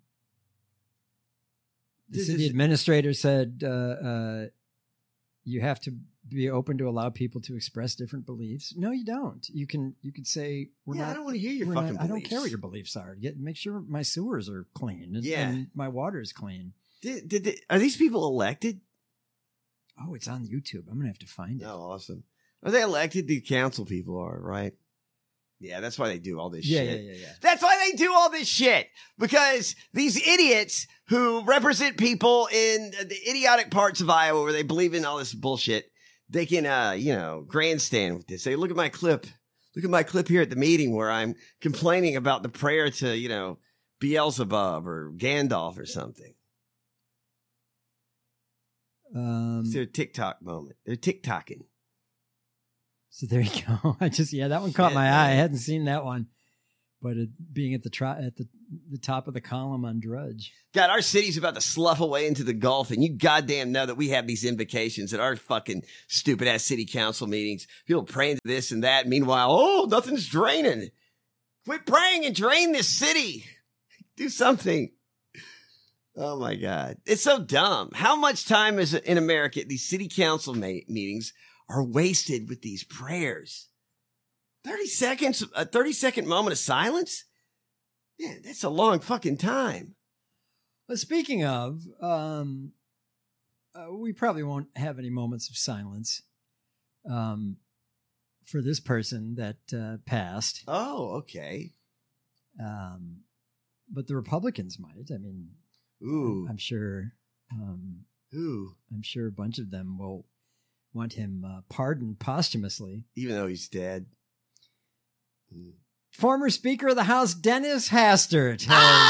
Speaker 2: city administrator said you have to be open to allow people to express different beliefs. No, you don't. You can say,
Speaker 1: I don't want to hear your fucking beliefs.
Speaker 2: I don't care what your beliefs are. Make sure my sewers are clean and my water is clean.
Speaker 1: Are these people elected?
Speaker 2: Oh, it's on YouTube. I'm going to have to find it.
Speaker 1: Oh, awesome. Are they elected? The council people are, right? Yeah, that's why they do all this shit.
Speaker 2: Yeah.
Speaker 1: That's why they do all this shit. Because these idiots who represent people in the idiotic parts of Iowa where they believe in all this bullshit, they can, grandstand with this. Say, look at my clip. Look at my clip here at the meeting where I'm complaining about the prayer to, Beelzebub or Gandalf or something. It's their TikTok moment. They're TikToking.
Speaker 2: So there you go. That one caught my eye. I hadn't seen that one, but it being at the top of the column on Drudge.
Speaker 1: God, our city's about to slough away into the Gulf, and you goddamn know that we have these invocations at our fucking stupid ass city council meetings. People praying to this and that. Meanwhile, nothing's draining. Quit praying and drain this city. Do something. Oh my God. It's so dumb. How much time is in America, these city council meetings are wasted with these prayers? 30 seconds, a 30-second moment of silence? Yeah, that's a long fucking time.
Speaker 2: Well, speaking of, we probably won't have any moments of silence for this person that passed.
Speaker 1: Oh, okay.
Speaker 2: But the Republicans might. I mean,
Speaker 1: ooh,
Speaker 2: I'm sure.
Speaker 1: Ooh,
Speaker 2: I'm sure a bunch of them will want him pardoned posthumously,
Speaker 1: even though he's dead.
Speaker 2: Former Speaker of the House Dennis Hastert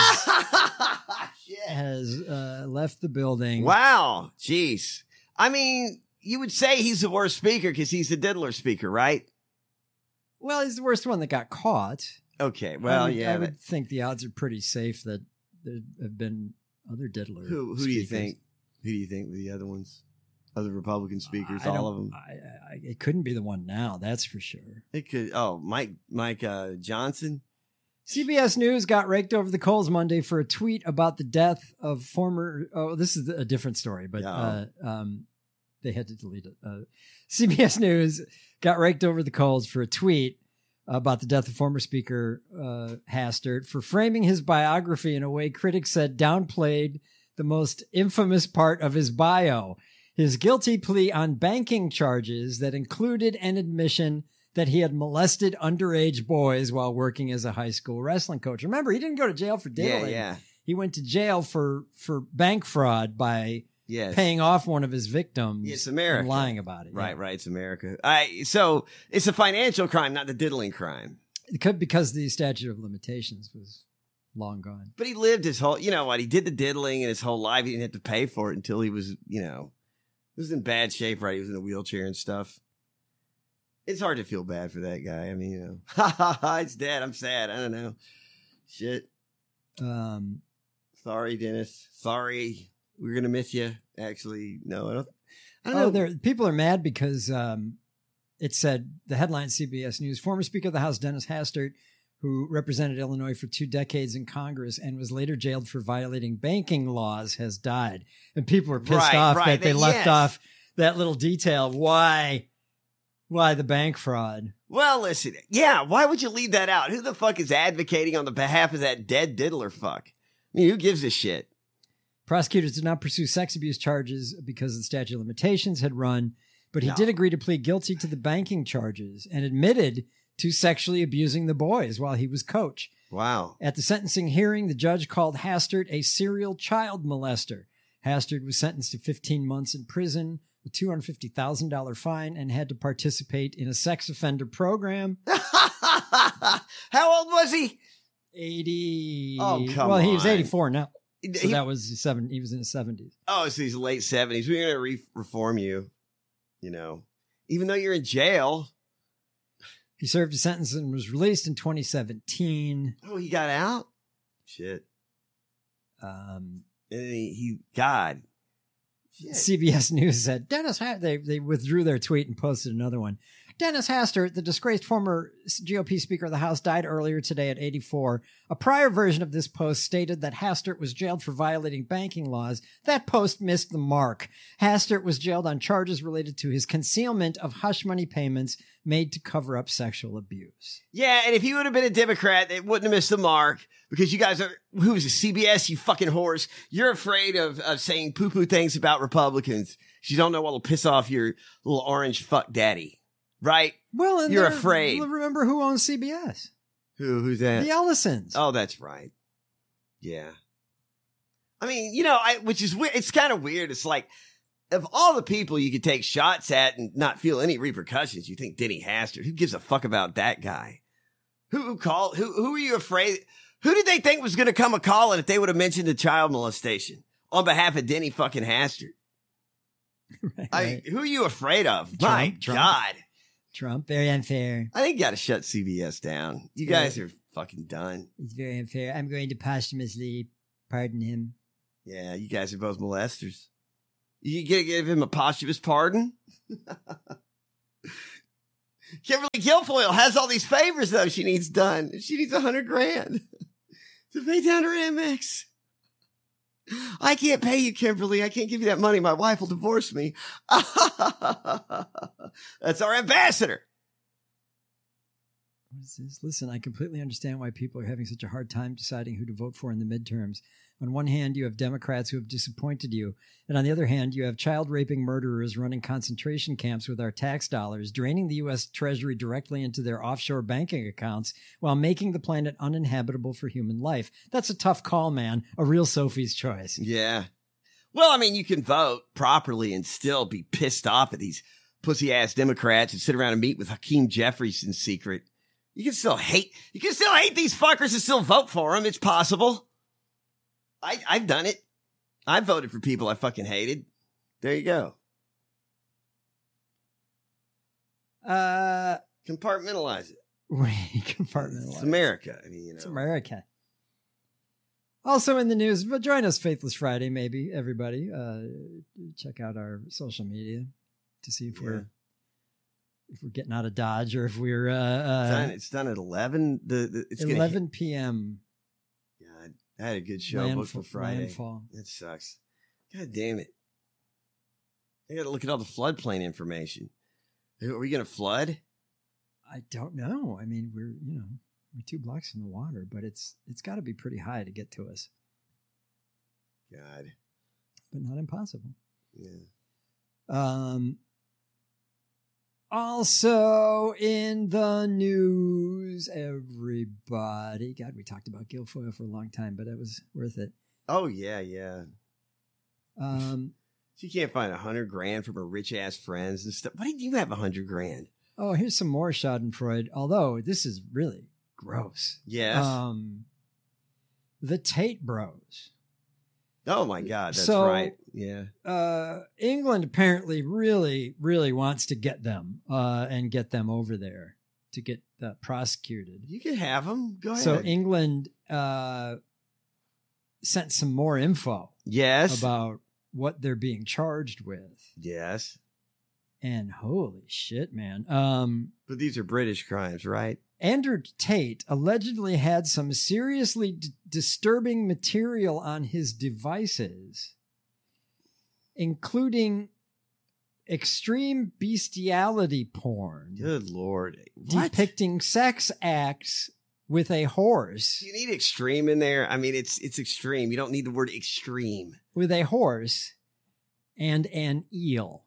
Speaker 2: has left the building.
Speaker 1: Wow, jeez. I mean, you would say he's the worst speaker because he's the diddler speaker, right?
Speaker 2: Well, he's the worst one that got caught.
Speaker 1: Okay, well,
Speaker 2: I would think the odds are pretty safe that there have been other diddler.
Speaker 1: Who do you think? Who do you think were the other ones? Other Republican speakers, all of them?
Speaker 2: It couldn't be the one now, that's for sure.
Speaker 1: It could. Oh, Mike Johnson.
Speaker 2: CBS News got raked over the coals Monday for a tweet about the death of former. Oh, this is a different story, but they had to delete it. CBS News got raked over the coals for a tweet about the death of former Speaker Hastert for framing his biography in a way critics said downplayed the most infamous part of his bio, his guilty plea on banking charges that included an admission that he had molested underage boys while working as a high school wrestling coach. Remember, he didn't go to jail for diddling.
Speaker 1: Yeah.
Speaker 2: He went to jail for bank fraud by paying off one of his victims.
Speaker 1: It's America.
Speaker 2: And lying about it.
Speaker 1: Right. It's America. So it's a financial crime, not the diddling crime.
Speaker 2: It could, because the statute of limitations was long gone.
Speaker 1: But he lived his whole, he did the diddling and his whole life. He didn't have to pay for it until he was, he was in bad shape, right? He was in a wheelchair and stuff. It's hard to feel bad for that guy. I mean, it's dead. I'm sad. I don't know. Shit. Sorry, Dennis. Sorry. We're going to miss you. Actually, no, I don't know.
Speaker 2: People are mad because it said, the headline CBS News, former Speaker of the House Dennis Hastert, who represented Illinois for 2 decades in Congress and was later jailed for violating banking laws, has died. And people are pissed off that they left off that little detail of why the bank fraud.
Speaker 1: Well, listen, why would you leave that out? Who the fuck is advocating on the behalf of that dead diddler fuck? I mean, who gives a shit?
Speaker 2: Prosecutors did not pursue sex abuse charges because the statute of limitations had run, but he did agree to plead guilty to the banking charges and admitted to sexually abusing the boys while he was coach.
Speaker 1: Wow.
Speaker 2: At the sentencing hearing, the judge called Hastert a serial child molester. Hastert was sentenced to 15 months in prison, a $250,000 fine, and had to participate in a sex offender program.
Speaker 1: How old was he?
Speaker 2: 80.
Speaker 1: Oh, come on.
Speaker 2: Well, he was 84 now. So that was he was in his 70s.
Speaker 1: Oh, so he's late 70s. We're going to reform you, even though you're in jail.
Speaker 2: He served a sentence and was released in 2017.
Speaker 1: Oh, he got out? Shit.
Speaker 2: And
Speaker 1: God. Shit.
Speaker 2: CBS News said, they withdrew their tweet and posted another one. Dennis Hastert, the disgraced former GOP Speaker of the House, died earlier today at 84. A prior version of this post stated that Hastert was jailed for violating banking laws. That post missed the mark. Hastert was jailed on charges related to his concealment of hush money payments made to cover up sexual abuse.
Speaker 1: Yeah, and if he would have been a Democrat, it wouldn't have missed the mark, because you guys are, who is it, CBS, you fucking whores. You're afraid of saying poo-poo things about Republicans. You don't know what will piss off your little orange fuck daddy. Right?
Speaker 2: Well, and
Speaker 1: you're afraid.
Speaker 2: Remember who owns CBS?
Speaker 1: Who's that?
Speaker 2: The Ellisons.
Speaker 1: Oh, that's right. Yeah. I mean, which is weird. It's kind of weird. It's like, of all the people you could take shots at and not feel any repercussions, you think Denny Hastert. Who gives a fuck about that guy? Who are you afraid? Who did they think was going to come a calling if they would have mentioned the child molestation on behalf of Denny fucking Hastert? Right. Who are you afraid of? My God.
Speaker 2: Trump, very unfair.
Speaker 1: I think you got to shut CBS down. You guys are fucking done.
Speaker 2: It's very unfair. I'm going to posthumously pardon him.
Speaker 1: Yeah, you guys are both molesters. You gonna give him a posthumous pardon? Kimberly Guilfoyle has all these favors though she needs done. She needs $100,000 to pay down her Amex. I can't pay you, Kimberly. I can't give you that money. My wife will divorce me. That's our ambassador.
Speaker 2: What is this? Listen, I completely understand why people are having such a hard time deciding who to vote for in the midterms. On one hand, you have Democrats who have disappointed you. And on the other hand, you have child-raping murderers running concentration camps with our tax dollars, draining the U.S. Treasury directly into their offshore banking accounts while making the planet uninhabitable for human life. That's a tough call, man. A real Sophie's choice.
Speaker 1: Yeah. Well, I mean, you can vote properly and still be pissed off at these pussy-ass Democrats and sit around and meet with Hakeem Jeffries in secret. You can still hate these fuckers and still vote for them. It's possible. I've done it. I voted for people I fucking hated. There you go. Compartmentalize it.
Speaker 2: Compartmentalize.
Speaker 1: It's America. I mean, you know.
Speaker 2: It's America. Also in the news, but join us Faithless Friday, maybe, everybody. Check out our social media to see if we're getting out of Dodge or if we're
Speaker 1: it's done at 11. It's
Speaker 2: 11 p.m.
Speaker 1: God, I had a good show booked for Friday.
Speaker 2: Landfall.
Speaker 1: That sucks. God damn it. I got to look at all the floodplain information. Are we going to flood?
Speaker 2: I don't know. I mean, we're 2 blocks from the water, but it's got to be pretty high to get to us.
Speaker 1: God.
Speaker 2: But not impossible.
Speaker 1: Yeah.
Speaker 2: Also in the news, everybody. God, we talked about Guilfoyle for a long time, but it was worth it.
Speaker 1: Oh, yeah. She can't find $100,000 from her rich ass friends and stuff. Why did you have $100,000?
Speaker 2: Oh, here's some more Schadenfreude. Although this is really gross.
Speaker 1: Yes.
Speaker 2: The Tate Bros.
Speaker 1: Oh my God, that's right. Yeah.
Speaker 2: England apparently really, really wants to get them and get them over there to get prosecuted.
Speaker 1: You can have them. Go ahead.
Speaker 2: So England sent some more info.
Speaker 1: Yes.
Speaker 2: About what they're being charged with.
Speaker 1: Yes.
Speaker 2: And holy shit, man.
Speaker 1: But these are British crimes, right?
Speaker 2: Andrew Tate allegedly had some seriously disturbing material on his devices, including extreme bestiality porn.
Speaker 1: Good Lord.
Speaker 2: Depicting sex acts with a horse.
Speaker 1: You need extreme in there. I mean, it's extreme. You don't need the word extreme.
Speaker 2: With a horse and an eel.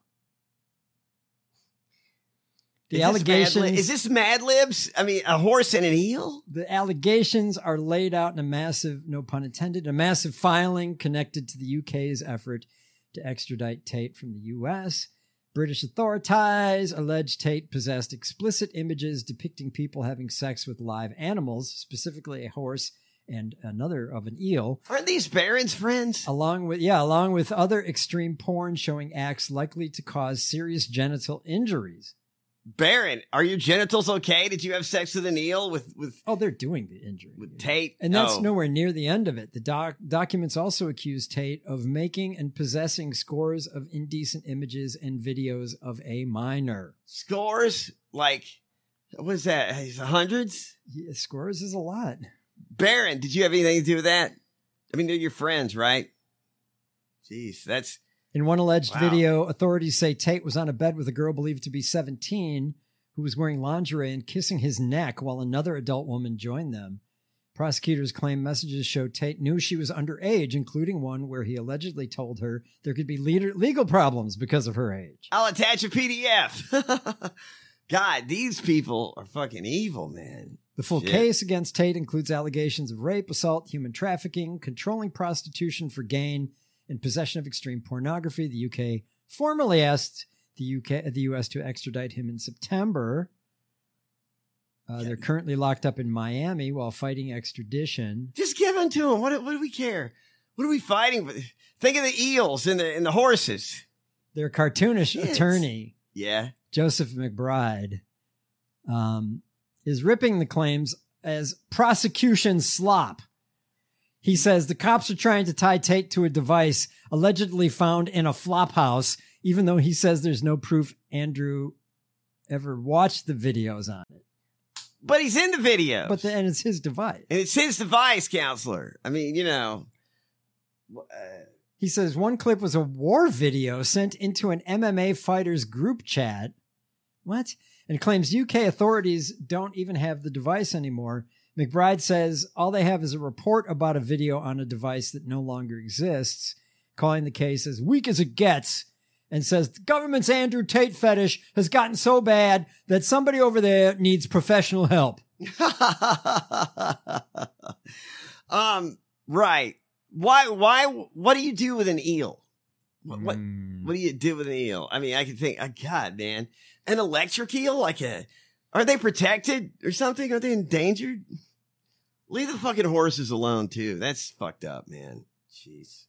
Speaker 2: The allegations.
Speaker 1: Is this Mad Libs? I mean, a horse and an eel?
Speaker 2: The allegations are laid out in a massive, no pun intended, a massive filing connected to the UK's effort to extradite Tate from the US. British authorities allege Tate possessed explicit images depicting people having sex with live animals, specifically a horse and another of an eel.
Speaker 1: Aren't these Barron's friends?
Speaker 2: Along with other extreme porn showing acts likely to cause serious genital injuries.
Speaker 1: Barron, are your genitals okay? Did you have sex with an eel? With
Speaker 2: Oh, they're doing the injury.
Speaker 1: With Tate?
Speaker 2: And that's nowhere near the end of it. The documents also accuse Tate of making and possessing scores of indecent images and videos of a minor.
Speaker 1: Scores? Like, what is that? Hundreds?
Speaker 2: Yeah, scores is a lot.
Speaker 1: Barron, did you have anything to do with that? I mean, they're your friends, right? Jeez, that's...
Speaker 2: In one alleged video, authorities say Tate was on a bed with a girl believed to be 17 who was wearing lingerie and kissing his neck while another adult woman joined them. Prosecutors claim messages show Tate knew she was underage, including one where he allegedly told her there could be legal problems because of her age.
Speaker 1: I'll attach a PDF. God, these people are fucking evil, man.
Speaker 2: The full case against Tate includes allegations of rape, assault, human trafficking, controlling prostitution for gain, and possession of extreme pornography. The UK formally asked the US to extradite him in September. They're currently locked up in Miami while fighting extradition.
Speaker 1: Just give them to him. What do we care? What are we fighting with? Think of the eels and the horses.
Speaker 2: Their cartoonish attorney,
Speaker 1: Joseph McBride,
Speaker 2: is ripping the claims as prosecution slop. He says the cops are trying to tie Tate to a device allegedly found in a flop house, even though he says there's no proof Andrew ever watched the videos on it.
Speaker 1: But he's in the video.
Speaker 2: But then it's his device.
Speaker 1: And it's his device, counselor. I mean, you know.
Speaker 2: He says one clip was a war video sent into an MMA fighters group chat. What? And claims UK authorities don't even have the device anymore. McBride says all they have is a report about a video on a device that no longer exists, calling the case as weak as it gets, and says the government's Andrew Tate fetish has gotten so bad that somebody over there needs professional help.
Speaker 1: Right. Why, what do you do with an eel? What do you do with an eel? I mean, I can think, God, man, an electric eel? Are they protected or something? Are they endangered? Leave the fucking horses alone too. That's fucked up, man. Jeez.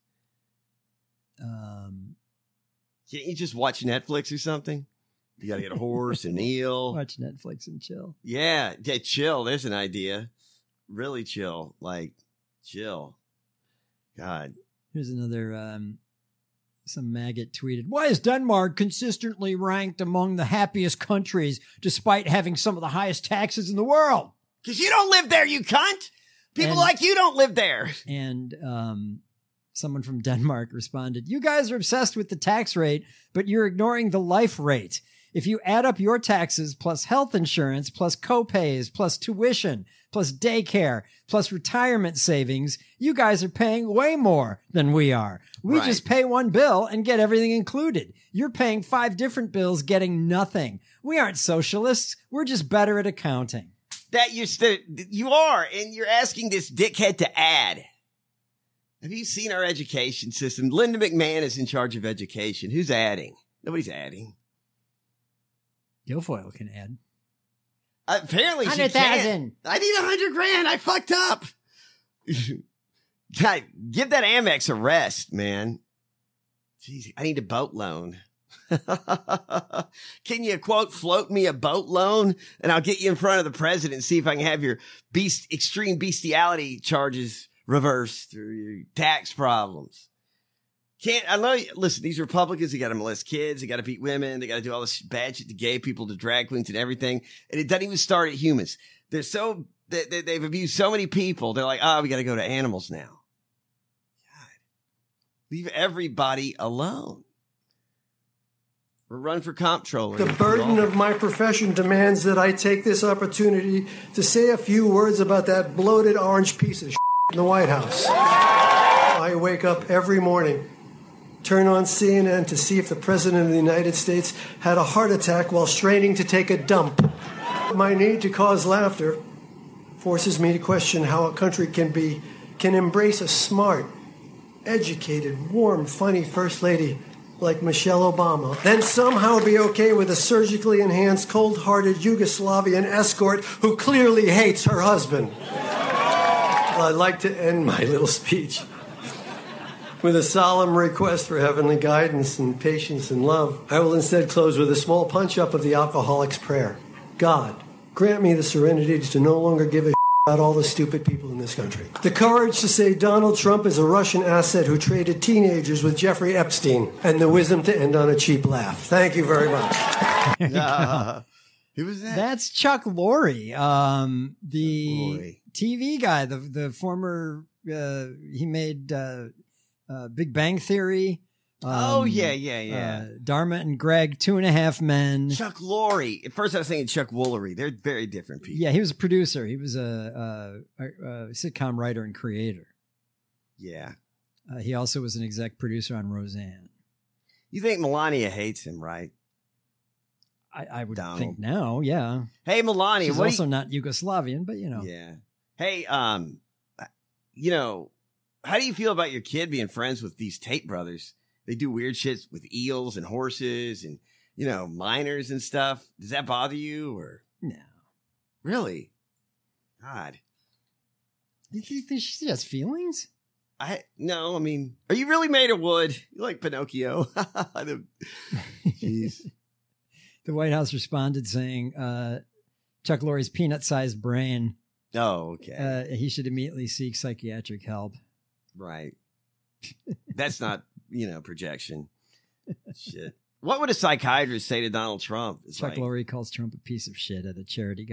Speaker 1: Can't you just watch Netflix or something? You gotta get a horse, an eel.
Speaker 2: Watch Netflix and chill.
Speaker 1: Yeah, chill. There's an idea. Really chill. Chill. God.
Speaker 2: Here's another, some maggot tweeted, why is Denmark consistently ranked among the happiest countries despite having some of the highest taxes in the world?
Speaker 1: Because you don't live there, you cunt. People like you don't live there.
Speaker 2: And someone from Denmark responded, you guys are obsessed with the tax rate, but you're ignoring the life rate. If you add up your taxes plus health insurance plus copays plus tuition plus daycare plus retirement savings, you guys are paying way more than we are. We just pay one bill and get everything included. You're paying 5 different bills, getting nothing. We aren't socialists. We're just better at accounting.
Speaker 1: You are, and you're asking this dickhead to add. Have you seen our education system? Linda McMahon is in charge of education. Who's adding? Nobody's adding.
Speaker 2: Guilfoyle can add.
Speaker 1: Apparently she can. I need $100,000. I fucked up. God, give that Amex a rest, man. Jeez, I need a boat loan. Can you, quote, float me a boat loan? And I'll get you in front of the president and see if I can have your extreme bestiality charges reversed through your tax problems. Listen, these Republicans, they got to molest kids, they got to beat women, they got to do all this bad shit to gay people, to drag queens and everything. And it doesn't even start at humans. They've abused so many people. They're like, we got to go to animals now. God, leave everybody alone. Or run for comptroller.
Speaker 3: The burden of my profession demands that I take this opportunity to say a few words about that bloated orange piece of shit in the White House. I wake up every morning, turn on CNN to see if the President of the United States had a heart attack while straining to take a dump. My need to cause laughter forces me to question how a country can embrace a smart, educated, warm, funny First Lady like Michelle Obama, then somehow be okay with a surgically enhanced, cold-hearted Yugoslavian escort who clearly hates her husband. I'd like to end my little speech with a solemn request for heavenly guidance and patience and love. I will instead close with a small punch-up of the alcoholic's prayer. God, grant me the serenity to no longer give a about all the stupid people in this country. The courage to say Donald Trump is a Russian asset who traded teenagers with Jeffrey Epstein, and the wisdom to end on a cheap laugh. Thank you very much.
Speaker 1: Who was that?
Speaker 2: That's Chuck Lorre, the TV guy, the former, he made Big Bang Theory. Dharma and Greg, 2.5 Men.
Speaker 1: Chuck Lorre. At first I was thinking Chuck Woolery. They're very different people.
Speaker 2: Yeah, he was a producer. He was a sitcom writer and creator.
Speaker 1: Yeah.
Speaker 2: He also was an exec producer on Roseanne.
Speaker 1: You think Melania hates him, right?
Speaker 2: I would think now, yeah.
Speaker 1: Hey, Melania.
Speaker 2: She's also not Yugoslavian, but you know.
Speaker 1: Yeah. Hey, you know, how do you feel about your kid being friends with these Tate brothers? They do weird shit with eels and horses and, you know, minors and stuff. Does that bother you or?
Speaker 2: No.
Speaker 1: Really? God.
Speaker 2: Do you think she has feelings?
Speaker 1: No, I mean, are you really made of wood? You like Pinocchio? Jeez.
Speaker 2: The White House responded saying, Chuck Lorre's peanut-sized brain.
Speaker 1: Oh, okay.
Speaker 2: He should immediately seek psychiatric help.
Speaker 1: Right. That's not, projection. Shit. What would a psychiatrist say to Donald Trump? It's
Speaker 2: Chuck Lorre calls Trump a piece of shit at a charity